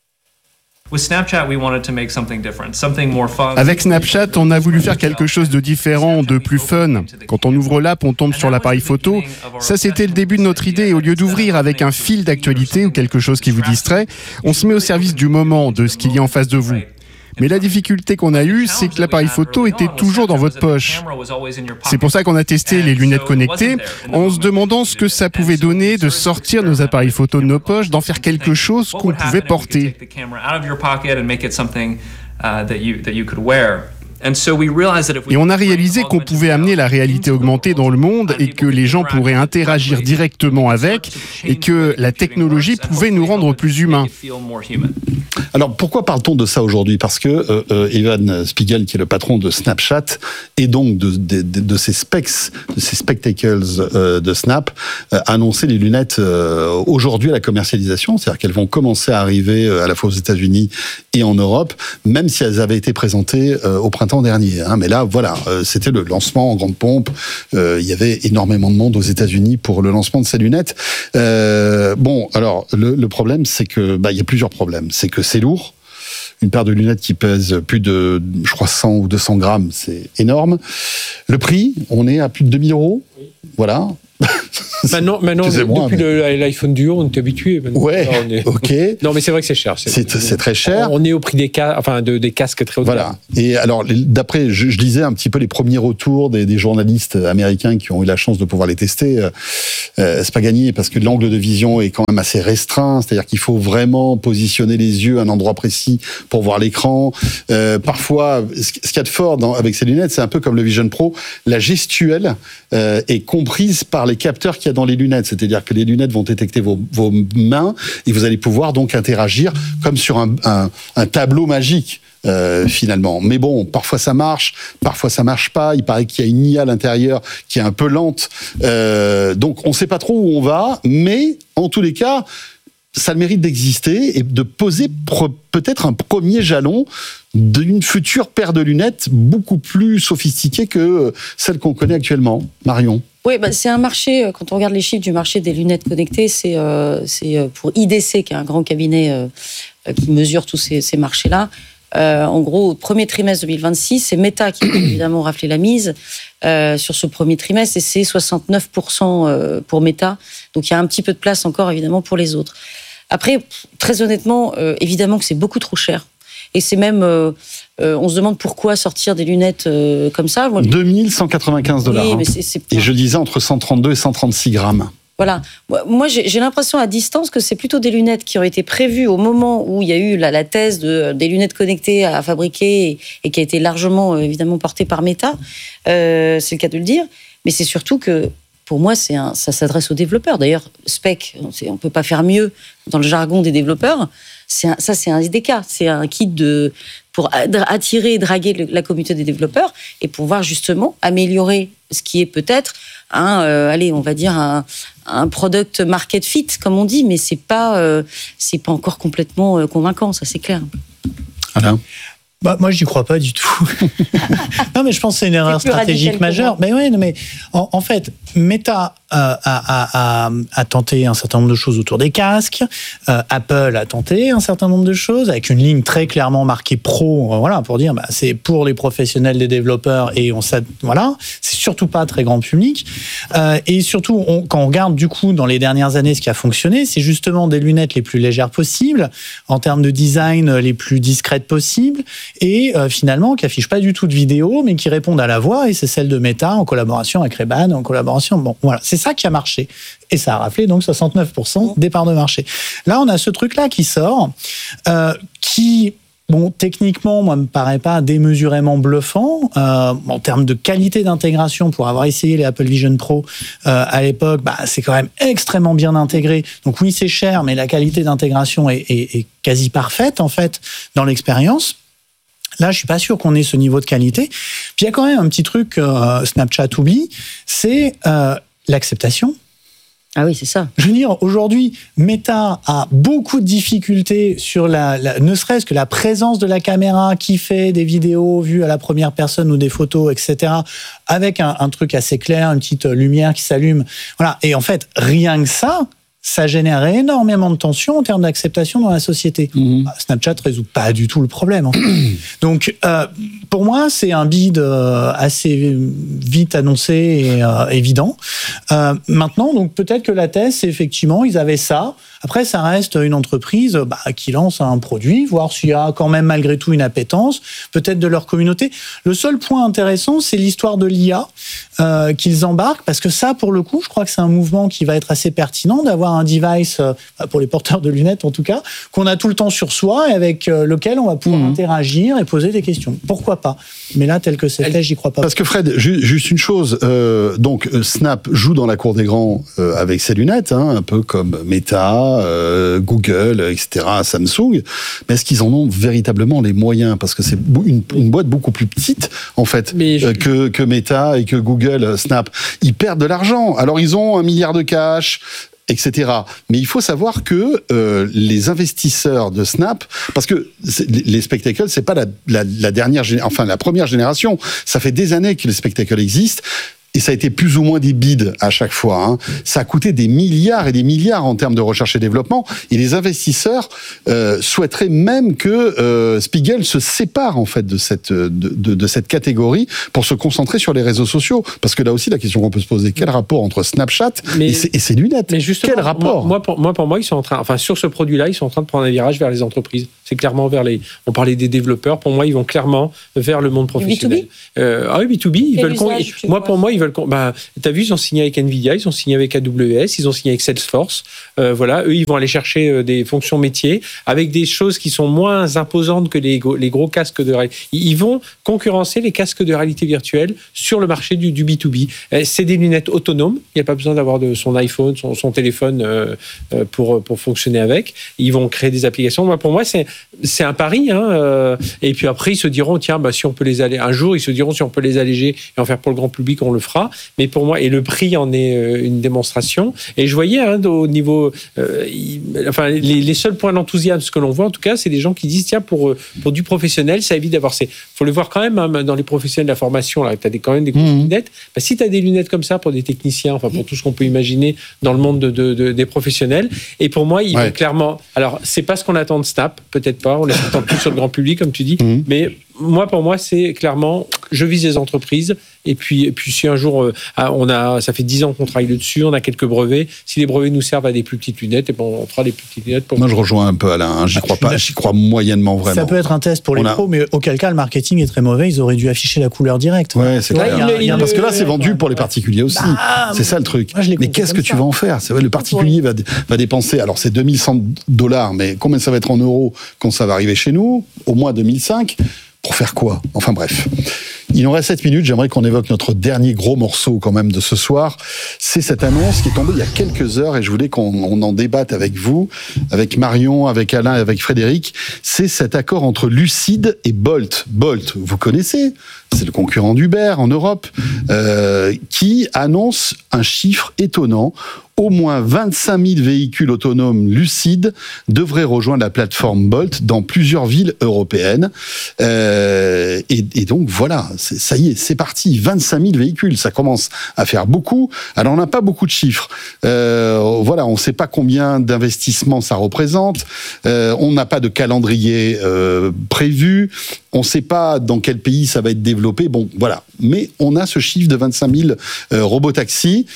Avec Snapchat, on a voulu faire quelque chose de différent, de plus fun. Quand on ouvre l'app, on tombe sur l'appareil photo. Ça, c'était le début de notre idée. Au lieu d'ouvrir avec un fil d'actualité ou quelque chose qui vous distrait, on se met au service du moment, de ce qu'il y a en face de vous. Mais la difficulté qu'on a eue, c'est que l'appareil photo était toujours dans votre poche. C'est pour ça qu'on a testé les lunettes connectées, en se demandant ce que ça pouvait donner de sortir nos appareils photo de nos poches, d'en faire quelque chose qu'on pouvait porter. Et on a réalisé qu'on pouvait amener la réalité augmentée dans le monde et que les gens pourraient interagir directement avec et que la technologie pouvait nous rendre plus humains. Alors pourquoi parle-t-on de ça aujourd'hui ? Parce que Evan Spiegel, qui est le patron de Snapchat et donc de ces specs, de ces spectacles de Snap, a annoncé les lunettes aujourd'hui à la commercialisation, c'est-à-dire qu'elles vont commencer à arriver à la fois aux États-Unis et en Europe, même si elles avaient été présentées au printemps dernier. Mais là, voilà, c'était le lancement en grande pompe. Il y avait énormément de monde aux États-Unis pour le lancement de ces lunettes. Bon, alors le problème, c'est que il y a plusieurs problèmes. C'est que c'est lourd. Une paire de lunettes qui pèse plus de, je crois, 100 ou 200 grammes, c'est énorme. Le prix, on est à plus de 2000 €. Voilà. Maintenant depuis l'iPhone Duo, on est habitué. Ouais, ok. Non, mais c'est vrai que c'est cher. C'est très cher. On est au prix des casques très haut de gamme. Et alors, d'après, je lisais un petit peu les premiers retours des journalistes américains qui ont eu la chance de pouvoir les tester. C'est pas gagné parce que l'angle de vision est quand même assez restreint. C'est-à-dire qu'il faut vraiment positionner les yeux à un endroit précis pour voir l'écran. Parfois, ce qu'il y a de fort avec ces lunettes, c'est un peu comme le Vision Pro. La gestuelle est comprise par les capteurs qu'il y a dans les lunettes. C'est-à-dire que les lunettes vont détecter vos mains et vous allez pouvoir donc interagir comme sur un tableau magique. Finalement. Mais bon, parfois ça marche, parfois ça marche pas. Il paraît qu'il y a une IA à l'intérieur qui est un peu lente. Donc on sait pas trop où on va, mais en tous les cas, ça a le mérite d'exister et de poser peut-être un premier jalon d'une future paire de lunettes beaucoup plus sophistiquée que celle qu'on connaît actuellement. Marion. Oui, c'est un marché, quand on regarde les chiffres du marché des lunettes connectées, c'est pour IDC, qui est un grand cabinet qui mesure tous ces marchés-là. En gros, au premier trimestre 2026, c'est Meta qui a évidemment raflé la mise sur ce premier trimestre, et c'est 69% pour Meta. Donc il y a un petit peu de place encore, évidemment, pour les autres. Après, très honnêtement, évidemment que c'est beaucoup trop cher. Et c'est même, on se demande pourquoi sortir des lunettes comme ça. 2195 $. Oui, mais et je disais entre 132 et 136 grammes. Voilà. Moi, j'ai l'impression à distance que c'est plutôt des lunettes qui ont été prévues au moment où il y a eu la thèse des lunettes connectées à fabriquer et qui a été largement, évidemment, portée par Meta. C'est le cas de le dire. Mais c'est surtout que, pour moi, ça s'adresse aux développeurs. D'ailleurs, Spec, on ne peut pas faire mieux dans le jargon des développeurs. C'est un SDK. C'est un kit pour attirer et draguer la communauté des développeurs et pouvoir justement améliorer ce qui est peut-être on va dire un product market fit, comme on dit, mais c'est pas encore complètement convaincant, ça c'est clair. Alain ? Moi, j'y crois pas du tout. Non, mais je pense que c'est une erreur stratégique majeure. Mais ouais, mais en fait, Meta a tenté un certain nombre de choses autour des casques. Apple a tenté un certain nombre de choses avec une ligne très clairement marquée pro, voilà, pour dire c'est pour les professionnels des développeurs et voilà, c'est surtout pas très grand public. Et surtout, quand on regarde du coup dans les dernières années ce qui a fonctionné, c'est justement des lunettes les plus légères possibles, en termes de design les plus discrètes possibles, et finalement qui affichent pas du tout de vidéo, mais qui répondent à la voix, et c'est celle de Meta en collaboration avec Ray-Ban, en collaboration. Bon, voilà, c'est ça qui a marché. Et ça a raflé donc 69% des parts de marché. Là, on a ce truc-là qui sort, qui, bon, techniquement, moi, me paraît pas démesurément bluffant. En termes de qualité d'intégration, pour avoir essayé les Apple Vision Pro à l'époque, c'est quand même extrêmement bien intégré. Donc oui, c'est cher, mais la qualité d'intégration est quasi parfaite, en fait, dans l'expérience. Là, je suis pas sûr qu'on ait ce niveau de qualité. Puis il y a quand même un petit truc que Snapchat oublie, c'est l'acceptation. Ah oui, c'est ça. Je veux dire, aujourd'hui, Meta a beaucoup de difficultés sur ne serait-ce que la présence de la caméra qui fait des vidéos vues à la première personne ou des photos, etc., avec un truc assez clair, une petite lumière qui s'allume. Voilà. Et en fait, rien que ça ça génère énormément de tensions en termes d'acceptation dans la société. Snapchat résout pas du tout le problème. Donc, pour moi, c'est un bid assez vite annoncé et évident. Maintenant, donc peut-être que la thèse, c'est effectivement, ils avaient ça. Après, ça reste une entreprise qui lance un produit, voir s'il y a quand même malgré tout une appétence, peut-être de leur communauté. Le seul point intéressant, c'est l'histoire de l'IA qu'ils embarquent, parce que ça, pour le coup, je crois que c'est un mouvement qui va être assez pertinent, d'avoir un device, pour les porteurs de lunettes en tout cas, qu'on a tout le temps sur soi et avec lequel on va pouvoir interagir et poser des questions. Pourquoi pas ? Mais là, tel que c'est fait, j'y crois pas. Parce que Fred, juste une chose, donc Snap joue dans la cour des grands avec ses lunettes, un peu comme Meta, Google, etc., Samsung. Mais est-ce qu'ils en ont véritablement les moyens ? Parce que c'est une boîte beaucoup plus petite, en fait, que Meta et que Google, Snap. Ils perdent de l'argent. Alors, ils ont 1 milliard de cash, etc. Mais il faut savoir que les investisseurs de Snap, parce que les spectacles, c'est pas la dernière, enfin la première génération. Ça fait des années que les spectacles existent. Et ça a été plus ou moins des bids à chaque fois. Ça a coûté des milliards et des milliards en termes de recherche et développement. Et les investisseurs souhaiteraient même que Spiegel se sépare en fait de cette catégorie pour se concentrer sur les réseaux sociaux. Parce que là aussi, la question qu'on peut se poser, quel rapport entre Snapchat et ses lunettes ? Mais justement, quel rapport ? Pour moi, ils sont en train, enfin sur ce produit-là, ils sont en train de prendre un virage vers les entreprises. C'est clairement vers les. On parlait des développeurs. Pour moi, ils vont clairement vers le monde professionnel. B2B oui, B2B. Ils veulent. Pour moi, ils veulent. T'as vu, ils ont signé avec Nvidia, ils ont signé avec AWS, ils ont signé avec Salesforce. Voilà, eux, ils vont aller chercher des fonctions métiers avec des choses qui sont moins imposantes que les gros casques de réalité. Ils vont concurrencer les casques de réalité virtuelle sur le marché du B2B. C'est des lunettes autonomes. Il n'y a pas besoin d'avoir son iPhone, son téléphone pour fonctionner avec. Ils vont créer des applications. Pour moi, c'est un pari. Et puis après, ils se diront, tiens, si on peut les alléger. Un jour, ils se diront, si on peut les alléger et en faire pour le grand public, on le fera. Mais pour moi, et le prix en est une démonstration. Et je voyais au niveau, les seuls points d'enthousiasme que l'on voit en tout cas, c'est des gens qui disent tiens pour du professionnel, ça évite d'avoir faut le voir quand même dans les professionnels de la formation là, t'as quand même des grosses lunettes. Si t'as des lunettes comme ça pour des techniciens, enfin pour tout ce qu'on peut imaginer dans le monde des professionnels. Et pour moi, ils vont clairement. Alors c'est pas ce qu'on attend de Snap, peut-être pas. On les attend plus sur le grand public comme tu dis, mais pour moi, c'est clairement, je vise les entreprises. Et puis si un jour, ça fait 10 ans qu'on travaille dessus, on a quelques brevets. Si les brevets nous servent à des plus petites lunettes, on fera des plus petites lunettes. Moi, je rejoins un peu Alain. J'y crois moyennement vraiment. Ça peut être un test pour les pros, mais auquel cas le marketing est très mauvais. Ils auraient dû afficher la couleur directe. Ouais, c'est clair. Parce que là, c'est vendu pour les particuliers aussi. C'est ça le truc. Mais qu'est-ce que tu vas en faire ? C'est vrai, le particulier va dépenser. Alors c'est $2100, mais combien ça va être en euros quand ça va arriver chez nous ? Au moins 2005. Pour faire quoi ? Enfin bref. Il nous reste 7 minutes, j'aimerais qu'on évoque notre dernier gros morceau quand même de ce soir. C'est cette annonce qui est tombée il y a quelques heures et je voulais qu'on en débatte avec vous, avec Marion, avec Alain et avec Frédéric. C'est cet accord entre Lucid et Bolt. Bolt, vous connaissez ? C'est le concurrent d'Uber en Europe, qui annonce un chiffre étonnant. Au moins 25 000 véhicules autonomes lucides devraient rejoindre la plateforme Bolt dans plusieurs villes européennes. Et donc voilà, ça y est, c'est parti. 25 000 véhicules, ça commence à faire beaucoup. Alors on n'a pas beaucoup de chiffres. Voilà, on ne sait pas combien d'investissements ça représente. On n'a pas de calendrier prévu. On ne sait pas dans quel pays ça va être développé. Bon, voilà. Mais on a ce chiffre de 25 000 robotaxis.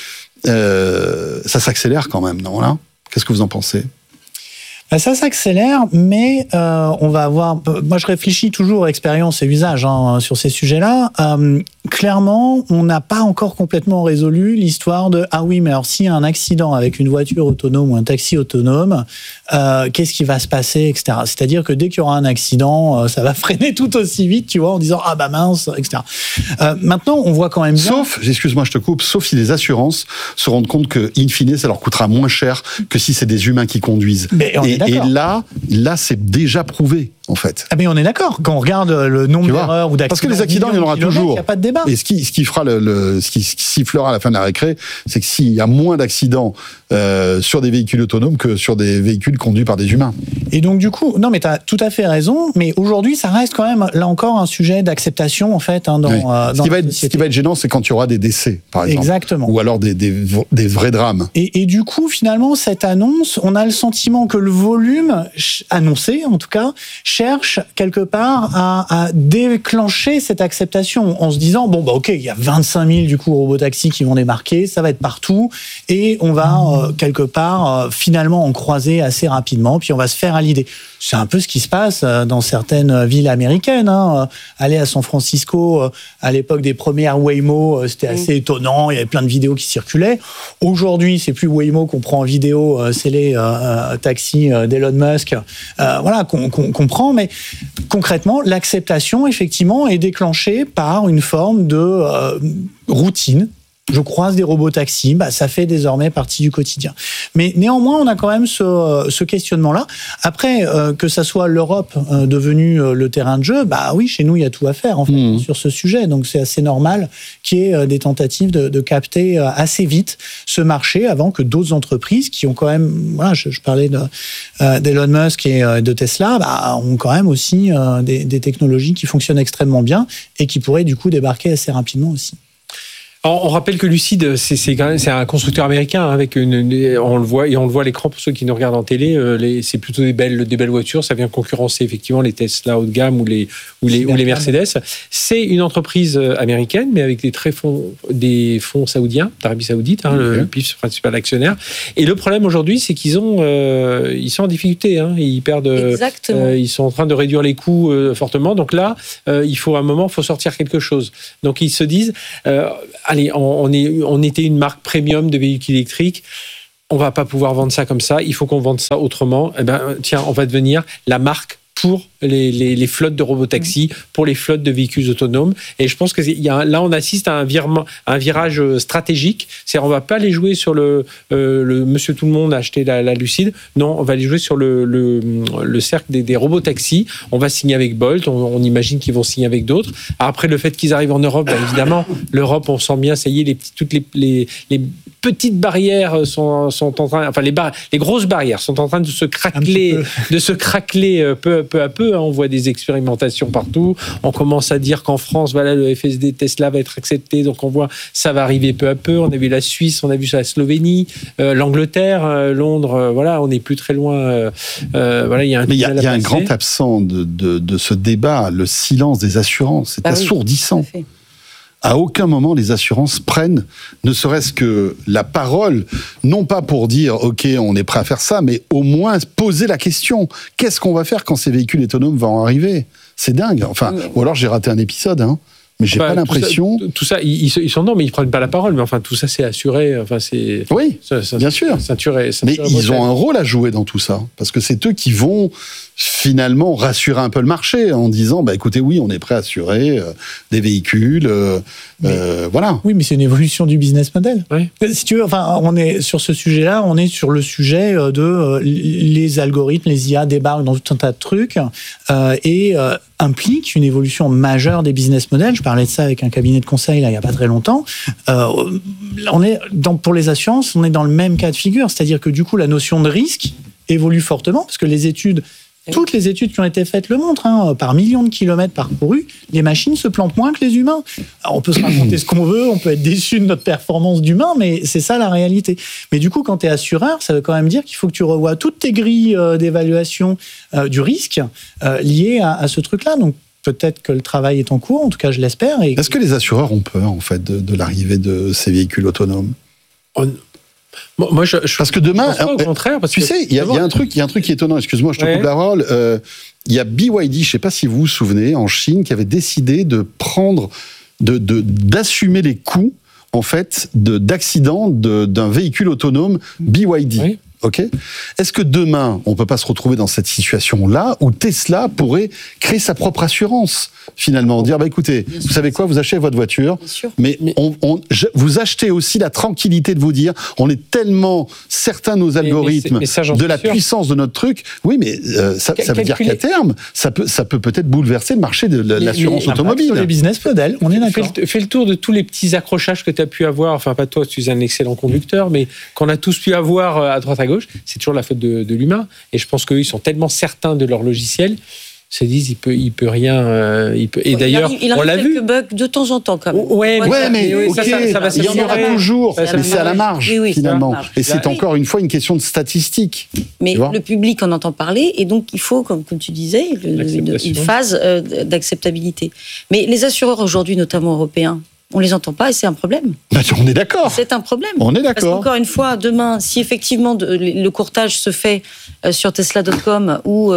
Ça s'accélère quand même, non là ? Qu'est-ce que vous en pensez ? Ça s'accélère, mais on va avoir... Moi, je réfléchis toujours à expérience et usage sur ces sujets-là. Clairement, on n'a pas encore complètement résolu l'histoire de « Ah oui, mais alors s'il y a un accident avec une voiture autonome ou un taxi autonome, qu'est-ce qui va se passer, etc. » C'est-à-dire que dès qu'il y aura un accident, ça va freiner tout aussi vite, tu vois, en disant « Ah bah mince, etc. » Maintenant, on voit quand même bien... Sauf, excuse-moi, je te coupe, sauf si les assurances se rendent compte que, in fine, ça leur coûtera moins cher que si c'est des humains qui conduisent. Et là, c'est déjà prouvé, en fait. Ah mais on est d'accord. Quand on regarde le nombre d'erreurs ou d'accidents... Parce que les accidents, il y en aura toujours. Il n'y a pas de débat. Et ce qui fera ce qui sifflera à la fin de la récré, c'est que s'il y a moins d'accidents sur des véhicules autonomes que sur des véhicules conduits par des humains. Et donc du coup, non mais tu as tout à fait raison, mais aujourd'hui ça reste quand même là encore un sujet d'acceptation en fait dans ce qui va être gênant, c'est quand il y aura des décès par exemple. Exactement. Ou alors des vrais drames. Et du coup finalement cette annonce, on a le sentiment que le volume annoncé en tout cas cherche quelque part à déclencher cette acceptation en se disant bon bah ok, il y a 25 000 du coup robotaxis qui vont débarquer, ça va être partout et on va quelque part finalement en croiser assez rapidement, puis on va se faire à l'idée. C'est un peu ce qui se passe dans certaines villes américaines. Aller à San Francisco à l'époque des premières Waymo, c'était assez étonnant. Il y avait plein de vidéos qui circulaient. Aujourd'hui, c'est plus Waymo qu'on prend en vidéo, c'est les taxis d'Elon Musk. Voilà, qu'on prend. Mais concrètement, l'acceptation, effectivement, est déclenchée par une forme de routine. Je croise des robotaxis, ça fait désormais partie du quotidien. Mais néanmoins, on a quand même ce questionnement-là. Après, que ça soit l'Europe devenue le terrain de jeu, oui, chez nous, il y a tout à faire en fait, sur ce sujet. Donc, c'est assez normal qu'il y ait des tentatives de capter assez vite ce marché avant que d'autres entreprises qui ont quand même, voilà, je parlais d'Elon Musk et de Tesla, ont quand même aussi des technologies qui fonctionnent extrêmement bien et qui pourraient du coup débarquer assez rapidement aussi. On rappelle que Lucid, c'est un constructeur américain avec on le voit à l'écran pour ceux qui nous regardent en télé. C'est plutôt des belles voitures. Ça vient concurrencer effectivement les Tesla haut de gamme ou les Mercedes. C'est une entreprise américaine, mais avec des fonds saoudiens, d'Arabie Saoudite, le PIF principal actionnaire. Et le problème aujourd'hui, c'est qu'ils sont en difficulté. Ils perdent. Ils sont en train de réduire les coûts fortement. Donc là, il faut sortir quelque chose. Donc ils se disent. Allez, on était une marque premium de véhicules électriques. On va pas pouvoir vendre ça comme ça. Il faut qu'on vende ça autrement. Tiens, on va devenir la marque pour les flottes de robotaxis, pour les flottes de véhicules autonomes. Et je pense que là, on assiste à un virage stratégique. C'est-à-dire, on va pas les jouer sur le Monsieur Tout le Monde a acheté la Lucid. Non, on va les jouer sur le cercle des robotaxis. On va signer avec Bolt. On imagine qu'ils vont signer avec d'autres. Après, le fait qu'ils arrivent en Europe, évidemment, l'Europe, on sent bien, ça y est, toutes les petites barrières sont en train, enfin les grosses barrières sont en train de se craqueler peu à peu. On voit des expérimentations partout. On commence à dire qu'en France, voilà, le FSD Tesla va être accepté, donc on voit ça va arriver peu à peu. On a vu la Suisse, on a vu la Slovénie, l'Angleterre, Londres. Voilà, on n'est plus très loin. Voilà, il y a un grand absent de ce débat, le silence des assurances. C'est assourdissant. À aucun moment, les assurances prennent, ne serait-ce que la parole, non pas pour dire « Ok, on est prêt à faire ça », mais au moins poser la question. Qu'est-ce qu'on va faire quand ces véhicules autonomes vont arriver ? C'est dingue. Enfin, ou alors j'ai raté un épisode, mais j'ai pas l'impression... Tout ça, ils sont non, mais ils prennent pas la parole. Mais enfin, tout ça, c'est assuré. Enfin, c'est... Oui, bien sûr. Mais ils ont un rôle à jouer dans tout ça. Parce que c'est eux qui vont finalement rassurer un peu le marché en disant écoutez, oui, on est prêt à assurer des véhicules. Voilà. Oui, mais c'est une évolution du business model. Oui. Si tu veux, on est sur ce sujet-là, on est sur le sujet de les algorithmes, les IA débarquent dans tout un tas de trucs et implique une évolution majeure des business models. Je parlais de ça avec un cabinet de conseil il n'y a pas très longtemps. Pour les assurances, on est dans le même cas de figure, c'est-à-dire que du coup, la notion de risque évolue fortement parce que toutes les études qui ont été faites le montrent, par millions de kilomètres parcourus, les machines se plantent moins que les humains. Alors, on peut se raconter ce qu'on veut, on peut être déçu de notre performance d'humain, mais c'est ça la réalité. Mais du coup, quand tu es assureur, ça veut quand même dire qu'il faut que tu revoies toutes tes grilles d'évaluation du risque liées à ce truc-là. Donc, peut-être que le travail est en cours, en tout cas, je l'espère. Est-ce que les assureurs ont peur, en fait, de l'arrivée de ces véhicules autonomes ? Moi, parce que demain, au contraire, parce tu sais, il y a un truc qui est étonnant. Excuse-moi, je te coupe la parole. Il y a BYD, je ne sais pas si vous vous souvenez, en Chine, qui avait décidé de d'assumer les coûts en fait d'accident d'un véhicule autonome BYD. Oui. Ok. Est-ce que demain, on peut pas se retrouver dans cette situation-là où Tesla pourrait créer sa propre assurance, finalement, dire écoutez, vous savez quoi, vous achetez votre voiture, mais vous achetez aussi la tranquillité de vous dire, on est tellement certains de nos algorithmes, de la puissance de notre truc. Oui, mais ça veut dire qu'à terme, ça peut peut-être bouleverser le marché de l'assurance automobile. Sur les business models, on est d'accord. Fais le tour de tous les petits accrochages que tu as pu avoir. Enfin, pas toi, tu es un excellent conducteur, mais qu'on a tous pu avoir à droite à gauche. gauche, c'est toujours la faute de l'humain. Et je pense qu'eux, ils sont tellement certains de leur logiciel, se disent il peut rien. Et d'ailleurs, on l'a vu. Quelques bugs de temps en temps, quand même. Ouais, mais okay, ça va il y en aura toujours. Mais c'est à la marge, finalement. Et c'est encore une fois une question de statistique. Mais le public en entend parler, et donc il faut, comme tu disais, une phase d'acceptabilité. Mais les assureurs aujourd'hui, notamment européens, on les entend pas et c'est un problème. On est d'accord. C'est un problème. On est d'accord. Parce qu'encore une fois, demain, si effectivement le courtage se fait sur Tesla.com ou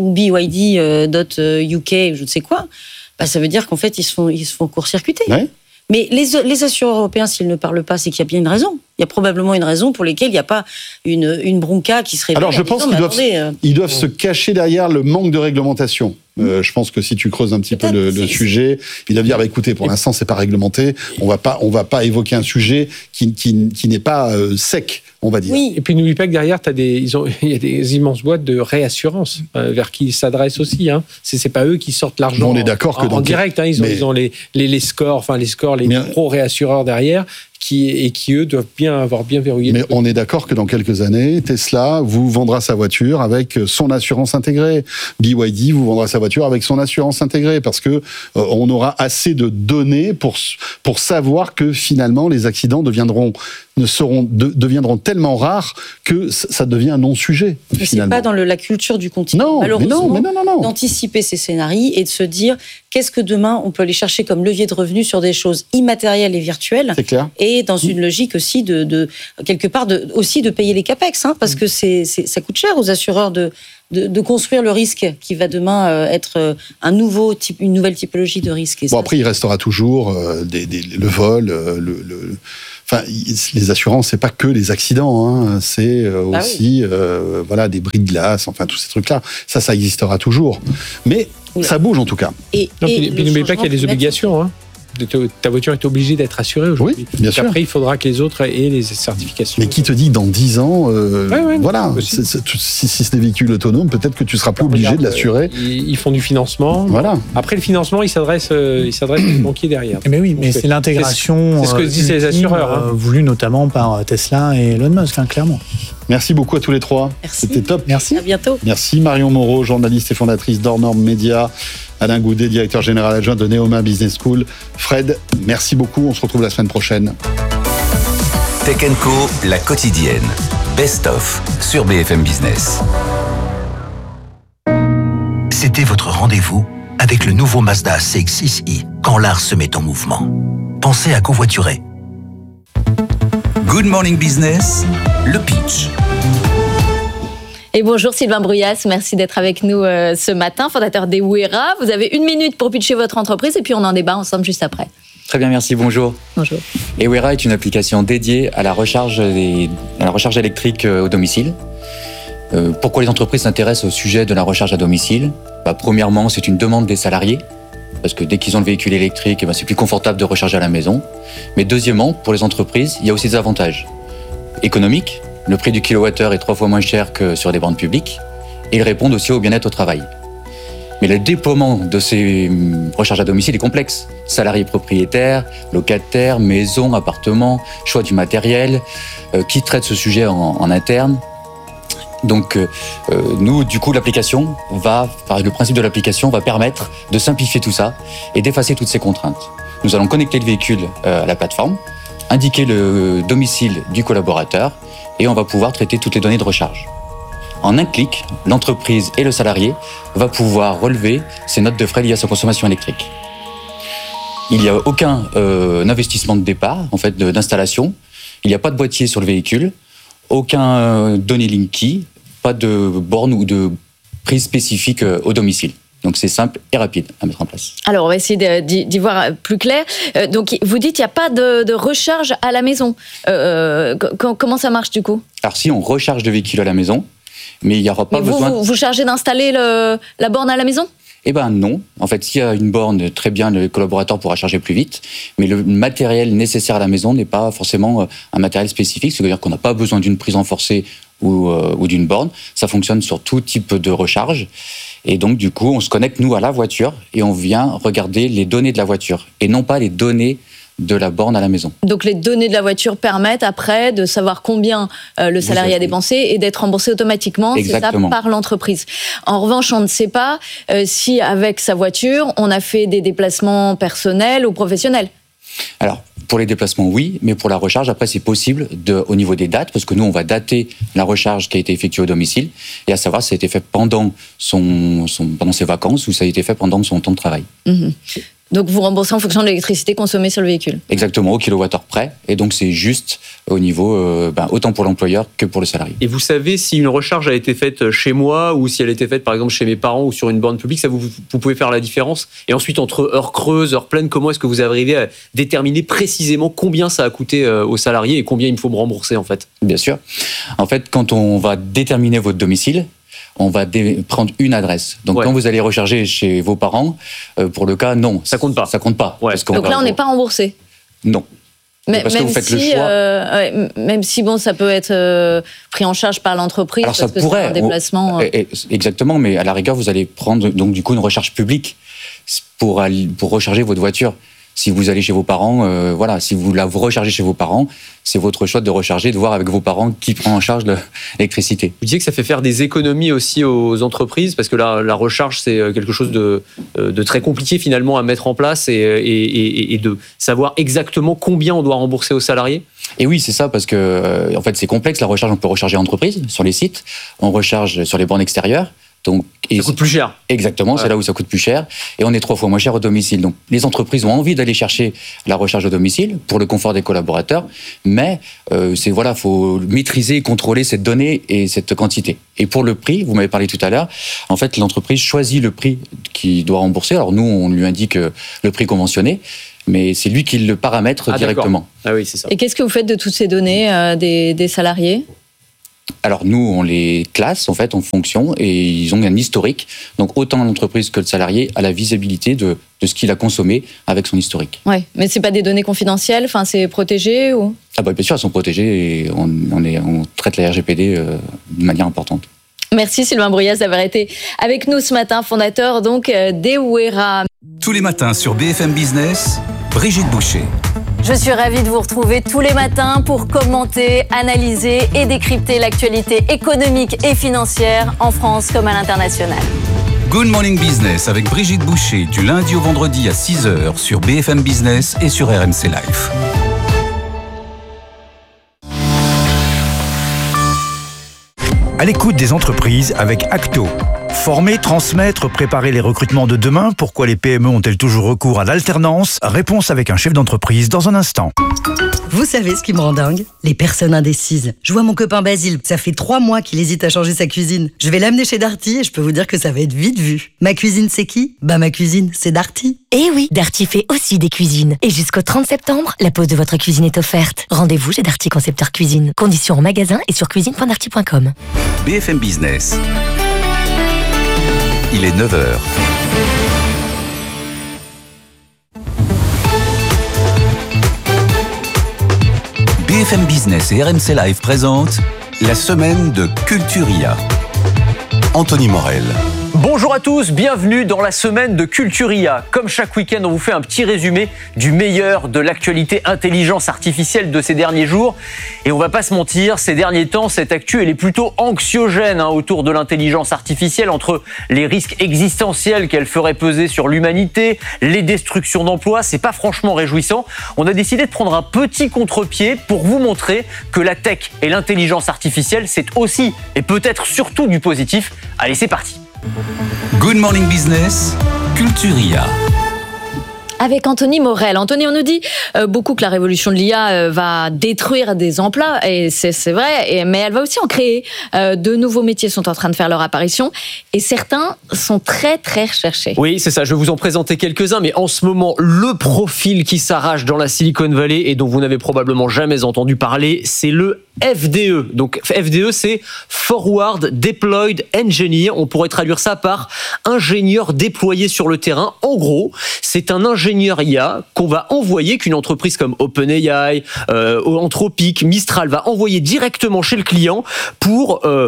BYD.UK, je ne sais quoi, ça veut dire qu'en fait, ils se font court-circuiter. Ouais. Mais les assureurs européens, s'ils ne parlent pas, c'est qu'il y a bien une raison. Il y a probablement une raison pour laquelle il n'y a pas une bronca qui serait... Alors je pense qu'ils doivent se cacher derrière le manque de réglementation. Je pense que si tu creuses un petit peu le sujet, ils doivent dire écoutez, pour l'instant c'est pas réglementé, on va pas évoquer un sujet qui n'est pas sec, on va dire. Oui. Et puis n'oublie pas que derrière il y a des immenses boîtes de réassurance vers qui ils s'adressent aussi. Hein. C'est pas eux qui sortent l'argent. On est d'accord que en direct. Hein, ils ont les scores, les pro réassureurs derrière. Qui eux doivent avoir bien verrouillé. Mais on est d'accord que dans quelques années, Tesla vous vendra sa voiture avec son assurance intégrée. BYD vous vendra sa voiture avec son assurance intégrée parce que on aura assez de données pour savoir que finalement les accidents deviendront tellement rares que ça devient un non-sujet. Mais c'est pas dans la culture du continent, malheureusement, d'anticiper ces scénarios et de se dire qu'est-ce que demain on peut aller chercher comme levier de revenus sur des choses immatérielles et virtuelles. C'est clair. Et dans une logique aussi de quelque part aussi de payer les capex, parce que ça coûte cher aux assureurs de construire le risque qui va demain être une nouvelle typologie de risque. Et après, il restera toujours le vol, Enfin, les assurances, c'est pas que les accidents, c'est aussi des bris de glace, enfin tous ces trucs-là. Ça existera toujours. Mais ça bouge en tout cas. Et n'oubliez pas qu'il y a des obligations. Ta voiture est obligée d'être assurée aujourd'hui. Oui, bien sûr. Après, il faudra que les autres aient les certifications. Mais qui te dit dans 10 ans, si c'est des véhicules autonomes, peut-être que tu seras plus obligé de l'assurer. Ils font du financement. Voilà. Après, le financement, il s'adresse au banquier derrière. Mais oui, mais c'est l'intégration. C'est ce que disent les assureurs. Voulu notamment par Tesla et Elon Musk, clairement. Merci beaucoup à tous les trois. Merci. C'était top. Merci. À bientôt. Merci Marion Moreau, journaliste et fondatrice d'Hors-Normes Média. Alain Goudet, directeur général adjoint de Neoma Business School. Fred, merci beaucoup. On se retrouve la semaine prochaine. Tech & Co, la quotidienne. Best of sur BFM Business. C'était votre rendez-vous avec le nouveau Mazda CX-6i quand l'art se met en mouvement. Pensez à covoiturer. Good Morning Business, le pitch. Et bonjour Sylvain Bruyas, merci d'être avec nous ce matin, fondateur d'Ewera. Vous avez 1 minute pour pitcher votre entreprise et puis on en débat ensemble juste après. Très bien, merci, bonjour. Bonjour. Ewera est une application dédiée à la recharge électrique au domicile. Pourquoi les entreprises s'intéressent au sujet de la recharge à domicile ? Premièrement, c'est une demande des salariés, parce que dès qu'ils ont le véhicule électrique, c'est plus confortable de recharger à la maison. Mais deuxièmement, pour les entreprises, il y a aussi des avantages économiques. Le prix du kilowattheure est 3 fois moins cher que sur des bornes publiques et ils répondent aussi au bien-être au travail. Mais le déploiement de ces recharges à domicile est complexe. Salariés propriétaires, locataires, maisons, appartements, choix du matériel, qui traite ce sujet en interne. Donc nous, du coup, le principe de l'application va permettre de simplifier tout ça et d'effacer toutes ces contraintes. Nous allons connecter le véhicule à la plateforme, indiquer le domicile du collaborateur et on va pouvoir traiter toutes les données de recharge. En un clic, l'entreprise et le salarié va pouvoir relever ses notes de frais liées à sa consommation électrique. Il n'y a aucun investissement de départ, d'installation. Il n'y a pas de boîtier sur le véhicule, aucun données Linky, pas de borne ou de prise spécifique au domicile. Donc c'est simple et rapide à mettre en place. Alors on va essayer d'y voir plus clair. Donc vous dites qu'il n'y a pas de recharge à la maison. Comment ça marche du coup ? Alors si on recharge le véhicule à la maison, mais il n'y aura pas besoin... Vous chargez d'installer la borne à la maison ? Eh bien non. En fait, s'il y a une borne, très bien, le collaborateur pourra charger plus vite. Mais le matériel nécessaire à la maison n'est pas forcément un matériel spécifique. C'est-à-dire qu'on n'a pas besoin d'une prise renforcée ou d'une borne. Ça fonctionne sur tout type de recharge. Et donc, du coup, on se connecte, nous, à la voiture et on vient regarder les données de la voiture et non pas les données de la borne à la maison. Donc les données de la voiture permettent après de savoir combien le salarié a dépensé et d'être remboursé automatiquement, Exactement. c'est ça, par l'entreprise. En revanche, on ne sait pas si avec sa voiture, on a fait des déplacements personnels ou professionnels. Alors, pour les déplacements, oui, mais pour la recharge, après, c'est possible au niveau des dates, parce que nous, on va dater la recharge qui a été effectuée au domicile, et à savoir si ça a été fait pendant pendant ses vacances ou ça a été fait pendant son temps de travail. Donc vous remboursez en fonction de l'électricité consommée sur le véhicule. Exactement, au kilowattheure près, et donc c'est juste au niveau, autant pour l'employeur que pour le salarié. Et vous savez si une recharge a été faite chez moi ou si elle a été faite par exemple chez mes parents ou sur une borne publique, ça vous pouvez faire la différence. Et ensuite, entre heures creuses, heures pleines, comment est-ce que vous arrivez à déterminer précisément combien ça a coûté aux salariés et combien il faut me rembourser en fait ? Bien sûr. En fait, quand on va déterminer votre domicile, on va prendre une adresse. Donc, quand vous allez recharger chez vos parents, pour le cas, non. Ça compte pas. Ça compte pas. Ouais. Donc là, on n'est pas remboursé. Non. Mais, parce que vous faites le choix. Même si bon, ça peut être pris en charge par l'entreprise. Alors, parce que c'est un déplacement. Exactement, mais à la rigueur, vous allez prendre donc du coup une recharge publique pour recharger votre voiture. Si vous allez chez vos parents, si vous la rechargez chez vos parents, c'est votre choix de recharger, de voir avec vos parents qui prend en charge l'électricité. Vous disiez que ça fait faire des économies aussi aux entreprises, parce que la recharge, c'est quelque chose de très compliqué finalement à mettre en place et de savoir exactement combien on doit rembourser aux salariés. Et oui, c'est ça, parce que en fait, c'est complexe. La recharge, on peut recharger en entreprise, sur les sites. On recharge sur les bornes extérieures. Donc, ça coûte plus cher. Exactement, c'est là où ça coûte plus cher. Et on est 3 fois moins cher au domicile. Donc, les entreprises ont envie d'aller chercher la recharge au domicile pour le confort des collaborateurs. Mais, faut maîtriser et contrôler cette donnée et cette quantité. Et pour le prix, vous m'avez parlé tout à l'heure, en fait, l'entreprise choisit le prix qu'il doit rembourser. Alors, nous, on lui indique le prix conventionné, mais c'est lui qui le paramètre directement. Ah oui, c'est ça. Et qu'est-ce que vous faites de toutes ces données des salariés ? Alors nous, on les classe en fait en fonction et ils ont un historique. Donc autant l'entreprise que le salarié a la visibilité de ce qu'il a consommé avec son historique. Ouais, mais c'est pas des données confidentielles, enfin c'est protégé ou ? Ah bah bien sûr, elles sont protégées et on traite la RGPD de manière importante. Merci Sylvain Bruyas d'avoir été avec nous ce matin, fondateur donc d'Ewera. Tous les matins sur BFM Business, Brigitte Boucher. Je suis ravie de vous retrouver tous les matins pour commenter, analyser et décrypter l'actualité économique et financière en France comme à l'international. Good Morning Business avec Brigitte Boucher du lundi au vendredi à 6h sur BFM Business et sur RMC Live. À l'écoute des entreprises avec Acto. Former, transmettre, préparer les recrutements de demain. Pourquoi les PME ont-elles toujours recours à l'alternance ? Réponse avec un chef d'entreprise dans un instant. Vous savez ce qui me rend dingue ? Les personnes indécises. Je vois mon copain Basile, ça fait 3 mois qu'il hésite à changer sa cuisine. Je vais l'amener chez Darty et je peux vous dire que ça va être vite vu. Ma cuisine, c'est qui ? Bah ma cuisine, c'est Darty. Eh oui, Darty fait aussi des cuisines. Et jusqu'au 30 septembre, la pose de votre cuisine est offerte. Rendez-vous chez Darty Concepteur Cuisine. Conditions en magasin et sur cuisine.darty.com. BFM Business. Il est 9h. BFM Business et RMC Live présentent la semaine de Culturia. Anthony Morel. Bonjour à tous, bienvenue dans la semaine de Culturia. Comme chaque week-end, on vous fait un petit résumé du meilleur de l'actualité intelligence artificielle de ces derniers jours. Et on va pas se mentir, ces derniers temps, cette actu, elle est plutôt anxiogène autour de l'intelligence artificielle, entre les risques existentiels qu'elle ferait peser sur l'humanité, les destructions d'emplois, c'est pas franchement réjouissant. On a décidé de prendre un petit contre-pied pour vous montrer que la tech et l'intelligence artificielle, c'est aussi et peut-être surtout du positif. Allez, c'est parti. Good Morning Business, Culturia. Avec Anthony Morel. Anthony, on nous dit beaucoup que la révolution de l'IA va détruire des emplois, et c'est vrai, mais elle va aussi en créer. De nouveaux métiers sont en train de faire leur apparition, et certains sont très très recherchés. Oui, c'est ça, je vais vous en présenter quelques-uns, mais en ce moment, le profil qui s'arrache dans la Silicon Valley, et dont vous n'avez probablement jamais entendu parler, c'est le FDE. Donc FDE, c'est Forward Deployed Engineer. On pourrait traduire ça par ingénieur déployé sur le terrain. En gros, c'est un ingénieur IA qu'on va envoyer, qu'une entreprise comme OpenAI, Anthropic, Mistral va envoyer directement chez le client pour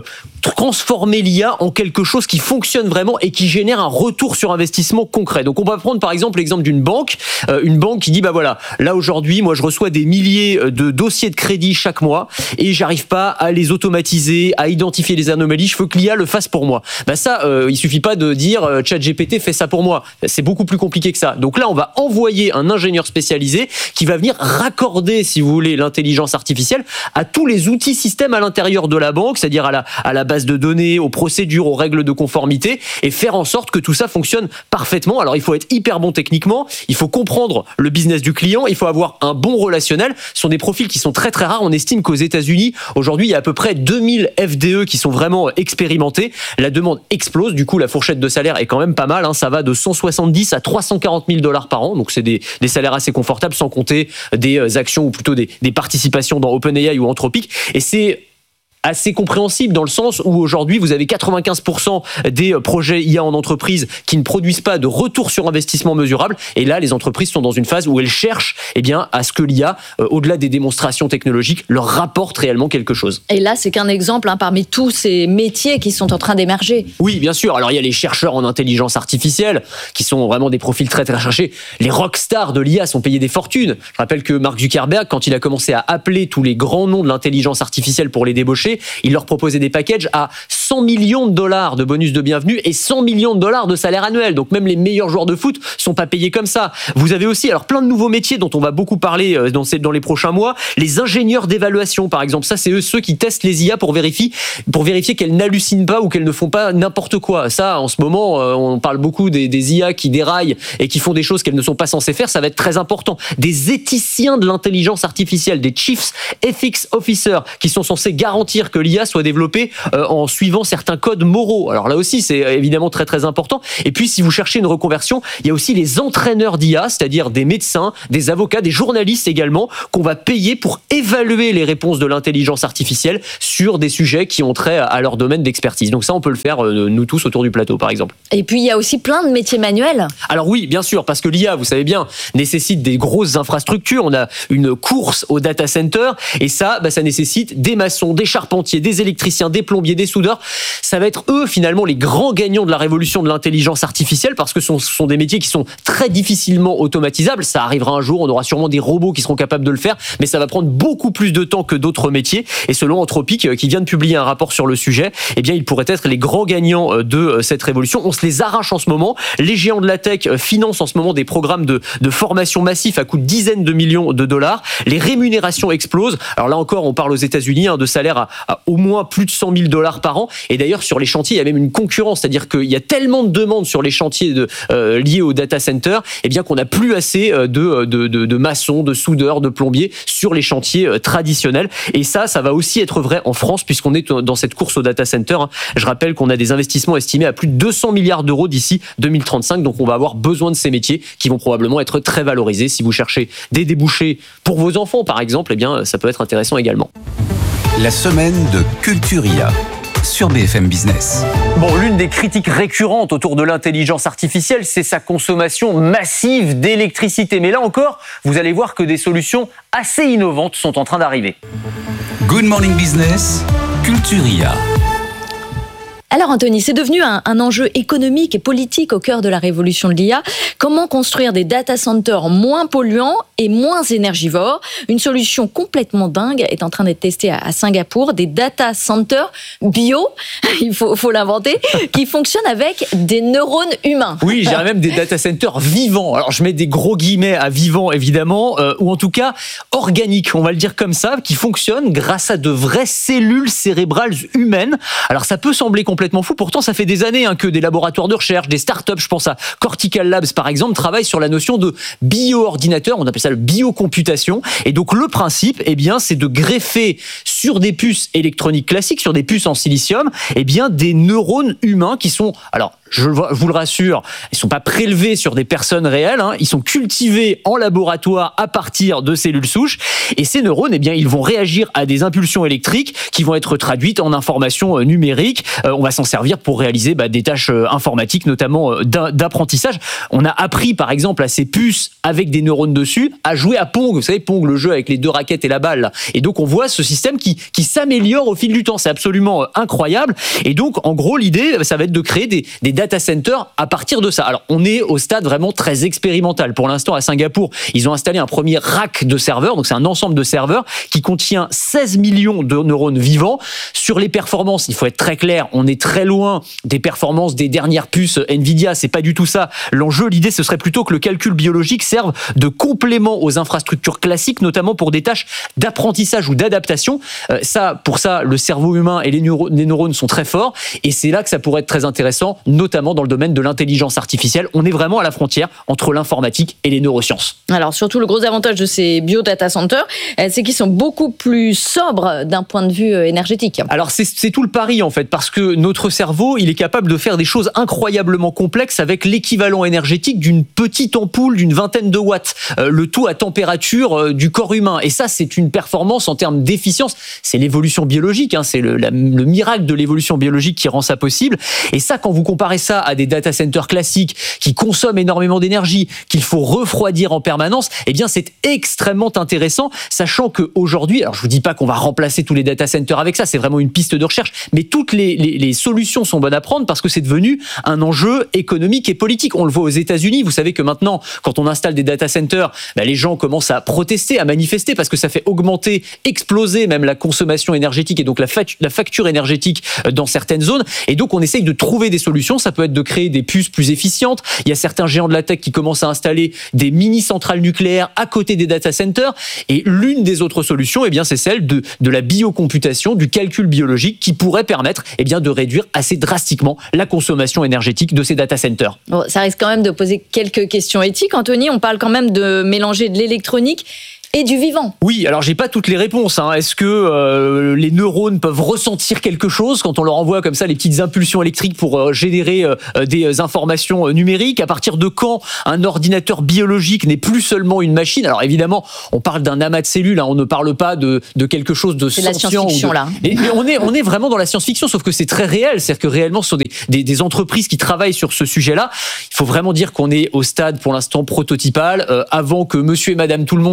transformer l'IA en quelque chose qui fonctionne vraiment et qui génère un retour sur investissement concret. Donc on va prendre par exemple l'exemple d'une banque qui dit bah voilà, là aujourd'hui moi je reçois des milliers de dossiers de crédit chaque mois et j'arrive pas à les automatiser, à identifier les anomalies, je veux que l'IA le fasse pour moi. Bah ça il suffit pas de dire ChatGPT fait ça pour moi. C'est beaucoup plus compliqué que ça. Donc là on va envoyer un ingénieur spécialisé qui va venir raccorder, si vous voulez, l'intelligence artificielle à tous les outils systèmes à l'intérieur de la banque, c'est-à-dire à la base de données, aux procédures, aux règles de conformité, et faire en sorte que tout ça fonctionne parfaitement. Alors il faut être hyper bon techniquement, il faut comprendre le business du client, il faut avoir un bon relationnel. Ce sont des profils qui sont très très rares. On estime qu'aux États-Unis, aujourd'hui, il y a à peu près 2000 FDE qui sont vraiment expérimentés. La demande explose, du coup la fourchette de salaire est quand même pas mal, hein. Ça va de 170 à 340 000 $ par an, donc c'est des salaires assez confortables, sans compter des actions ou plutôt des participations dans OpenAI ou Anthropic. Et c'est assez compréhensible dans le sens où aujourd'hui vous avez 95% des projets IA en entreprise qui ne produisent pas de retour sur investissement mesurable, et là les entreprises sont dans une phase où elles cherchent à ce que l'IA, au-delà des démonstrations technologiques, leur rapporte réellement quelque chose. Et là c'est qu'un exemple parmi tous ces métiers qui sont en train d'émerger. Oui, bien sûr. Alors il y a les chercheurs en intelligence artificielle qui sont vraiment des profils très très recherchés. Les rockstars de l'IA sont payés des fortunes. Je rappelle que Mark Zuckerberg, quand il a commencé à appeler tous les grands noms de l'intelligence artificielle pour les débaucher, il leur proposait des packages à 100 millions de $, de bonus de bienvenue et 100 millions de $, de salaire annuel. Donc même les meilleurs joueurs de foot sont pas payés comme ça. Vous avez aussi plein de nouveaux métiers dont on va beaucoup parler dans les prochains mois. Les ingénieurs d'évaluation, par exemple, ça c'est ceux qui testent les IA pour vérifier qu'elles n'hallucinent pas ou qu'elles ne font pas n'importe quoi. Ça, en ce moment, on parle beaucoup des IA qui déraillent et qui font des choses qu'elles ne sont pas censées faire. Ça va être très important. Des éthiciens de l'intelligence artificielle, des Chief Ethics Officers, qui sont censés garantir que l'IA soit développée en suivant certains codes moraux. Alors là aussi, c'est évidemment très très important. Et puis, si vous cherchez une reconversion, il y a aussi les entraîneurs d'IA, c'est-à-dire des médecins, des avocats, des journalistes également, qu'on va payer pour évaluer les réponses de l'intelligence artificielle sur des sujets qui ont trait à leur domaine d'expertise. Donc ça, on peut le faire, nous tous, autour du plateau, par exemple. Et puis, il y a aussi plein de métiers manuels. Alors oui, bien sûr, parce que l'IA, vous savez bien, nécessite des grosses infrastructures. On a une course au data center, et ça nécessite des maçons, des charpentiers, des électriciens, des plombiers, des soudeurs. Ça va être eux, finalement, les grands gagnants de la révolution de l'intelligence artificielle, parce que ce sont des métiers qui sont très difficilement automatisables. Ça arrivera un jour, on aura sûrement des robots qui seront capables de le faire, mais ça va prendre beaucoup plus de temps que d'autres métiers. Et selon Anthropic, qui vient de publier un rapport sur le sujet, ils pourraient être les grands gagnants de cette révolution. On se les arrache en ce moment. Les géants de la tech financent en ce moment des programmes de formation massifs à coût de dizaines de millions de $. Les rémunérations explosent. Alors là encore, on parle aux États-Unis de salaires à au moins plus de 100 000 $ par an. Et d'ailleurs, sur les chantiers, il y a même une concurrence, c'est-à-dire qu'il y a tellement de demandes sur les chantiers liés au data center, qu'on n'a plus assez de maçons, de soudeurs, de plombiers sur les chantiers traditionnels. Et ça va aussi être vrai en France, puisqu'on est dans cette course au data center. Je rappelle qu'on a des investissements estimés à plus de 200 milliards d'euros d'ici 2035. Donc on va avoir besoin de ces métiers qui vont probablement être très valorisés. Si vous cherchez des débouchés pour vos enfants, par exemple, ça peut être intéressant également. La semaine de Culturia sur BFM Business. Bon, l'une des critiques récurrentes autour de l'intelligence artificielle, c'est sa consommation massive d'électricité. Mais là encore, vous allez voir que des solutions assez innovantes sont en train d'arriver. Good Morning Business, Culturia. Alors Anthony, c'est devenu un enjeu économique et politique au cœur de la révolution de l'IA. Comment construire des data centers moins polluants et moins énergivores? Une solution complètement dingue est en train d'être testée à Singapour. Des data centers bio, il faut l'inventer, qui fonctionnent avec des neurones humains. Oui, j'irais même des data centers vivants. Alors je mets des gros guillemets à vivants évidemment, ou en tout cas organiques, on va le dire comme ça, qui fonctionnent grâce à de vraies cellules cérébrales humaines. Alors ça peut sembler complètement fou, pourtant ça fait des années que des laboratoires de recherche, des startups, je pense à Cortical Labs par exemple, travaillent sur la notion de bio-ordinateur, on appelle ça le biocomputation. Et donc le principe, c'est de greffer sur des puces électroniques classiques, sur des puces en silicium, des neurones humains qui sont je vous le rassure, ils sont pas prélevés sur des personnes réelles, ils sont cultivés en laboratoire à partir de cellules souches. Et ces neurones, eh bien, ils vont réagir à des impulsions électriques qui vont être traduites en informations numériques. On va s'en servir pour réaliser des tâches informatiques, notamment d'apprentissage. On a appris, par exemple, à ces puces avec des neurones dessus à jouer à Pong. Vous savez, Pong, le jeu avec les 2 raquettes et la balle. Et donc, on voit ce système qui s'améliore au fil du temps. C'est absolument incroyable. Et donc, en gros, l'idée, ça va être de créer des data centers à partir de ça. Alors, on est au stade vraiment très expérimental. Pour l'instant, à Singapour, ils ont installé un premier rack de serveurs. Donc, c'est un ensemble de serveurs qui contient 16 millions de neurones vivants. Sur les performances, il faut être très clair, on est très loin des performances des dernières puces Nvidia. C'est pas du tout ça l'enjeu. L'idée, ce serait plutôt que le calcul biologique serve de complément aux infrastructures classiques, notamment pour des tâches d'apprentissage ou d'adaptation. Pour ça, le cerveau humain et les neurones sont très forts. Et c'est là que ça pourrait être très intéressant, notamment dans le domaine de l'intelligence artificielle. On est vraiment à la frontière entre l'informatique et les neurosciences. Alors, surtout, le gros avantage de ces bio-data centers, c'est qu'ils sont beaucoup plus sobres d'un point de vue énergétique. Alors, c'est tout le pari, en fait, parce que notre cerveau, il est capable de faire des choses incroyablement complexes avec l'équivalent énergétique d'une petite ampoule d'une 20aine de watts. Le tout à température du corps humain. Et ça, c'est une performance en termes d'efficience. C'est l'évolution biologique, c'est le miracle de l'évolution biologique qui rend ça possible. Et ça, quand vous comparez ça à des data centers classiques qui consomment énormément d'énergie, qu'il faut refroidir en permanence, eh bien, c'est extrêmement intéressant, sachant qu'aujourd'hui, alors je vous dis pas qu'on va remplacer tous les data centers avec ça, c'est vraiment une piste de recherche, mais toutes les solutions sont bonnes à prendre parce que c'est devenu un enjeu économique et politique. On le voit aux États-Unis. Vous savez que maintenant, quand on installe des data centers, les gens commencent à protester, à manifester parce que ça fait exploser même la consommation énergétique et donc la facture énergétique dans certaines zones. Et donc, on essaye de trouver des solutions. Ça peut être de créer des puces plus efficientes. Il y a certains géants de la tech qui commencent à installer des mini-centrales nucléaires à côté des data centers. Et l'une des autres solutions, c'est celle de la biocomputation, du calcul biologique qui pourrait permettre de réduire assez drastiquement la consommation énergétique de ces data centers. Bon, ça risque quand même de poser quelques questions éthiques. Anthony, on parle quand même de mélanger de l'électronique et du vivant. Oui, alors j'ai pas toutes les réponses. Est-ce que les neurones peuvent ressentir quelque chose quand on leur envoie comme ça les petites impulsions électriques pour générer des informations numériques? À partir de quand un ordinateur biologique n'est plus seulement une machine? Alors évidemment, on parle d'un amas de cellules, on ne parle pas de quelque chose de sentient. C'est la science-fiction là. Mais on est vraiment dans la science-fiction, sauf que c'est très réel. C'est-à-dire que réellement, ce sont des entreprises qui travaillent sur ce sujet-là. Il faut vraiment dire qu'on est au stade pour l'instant prototypal, avant que monsieur et madame tout le monde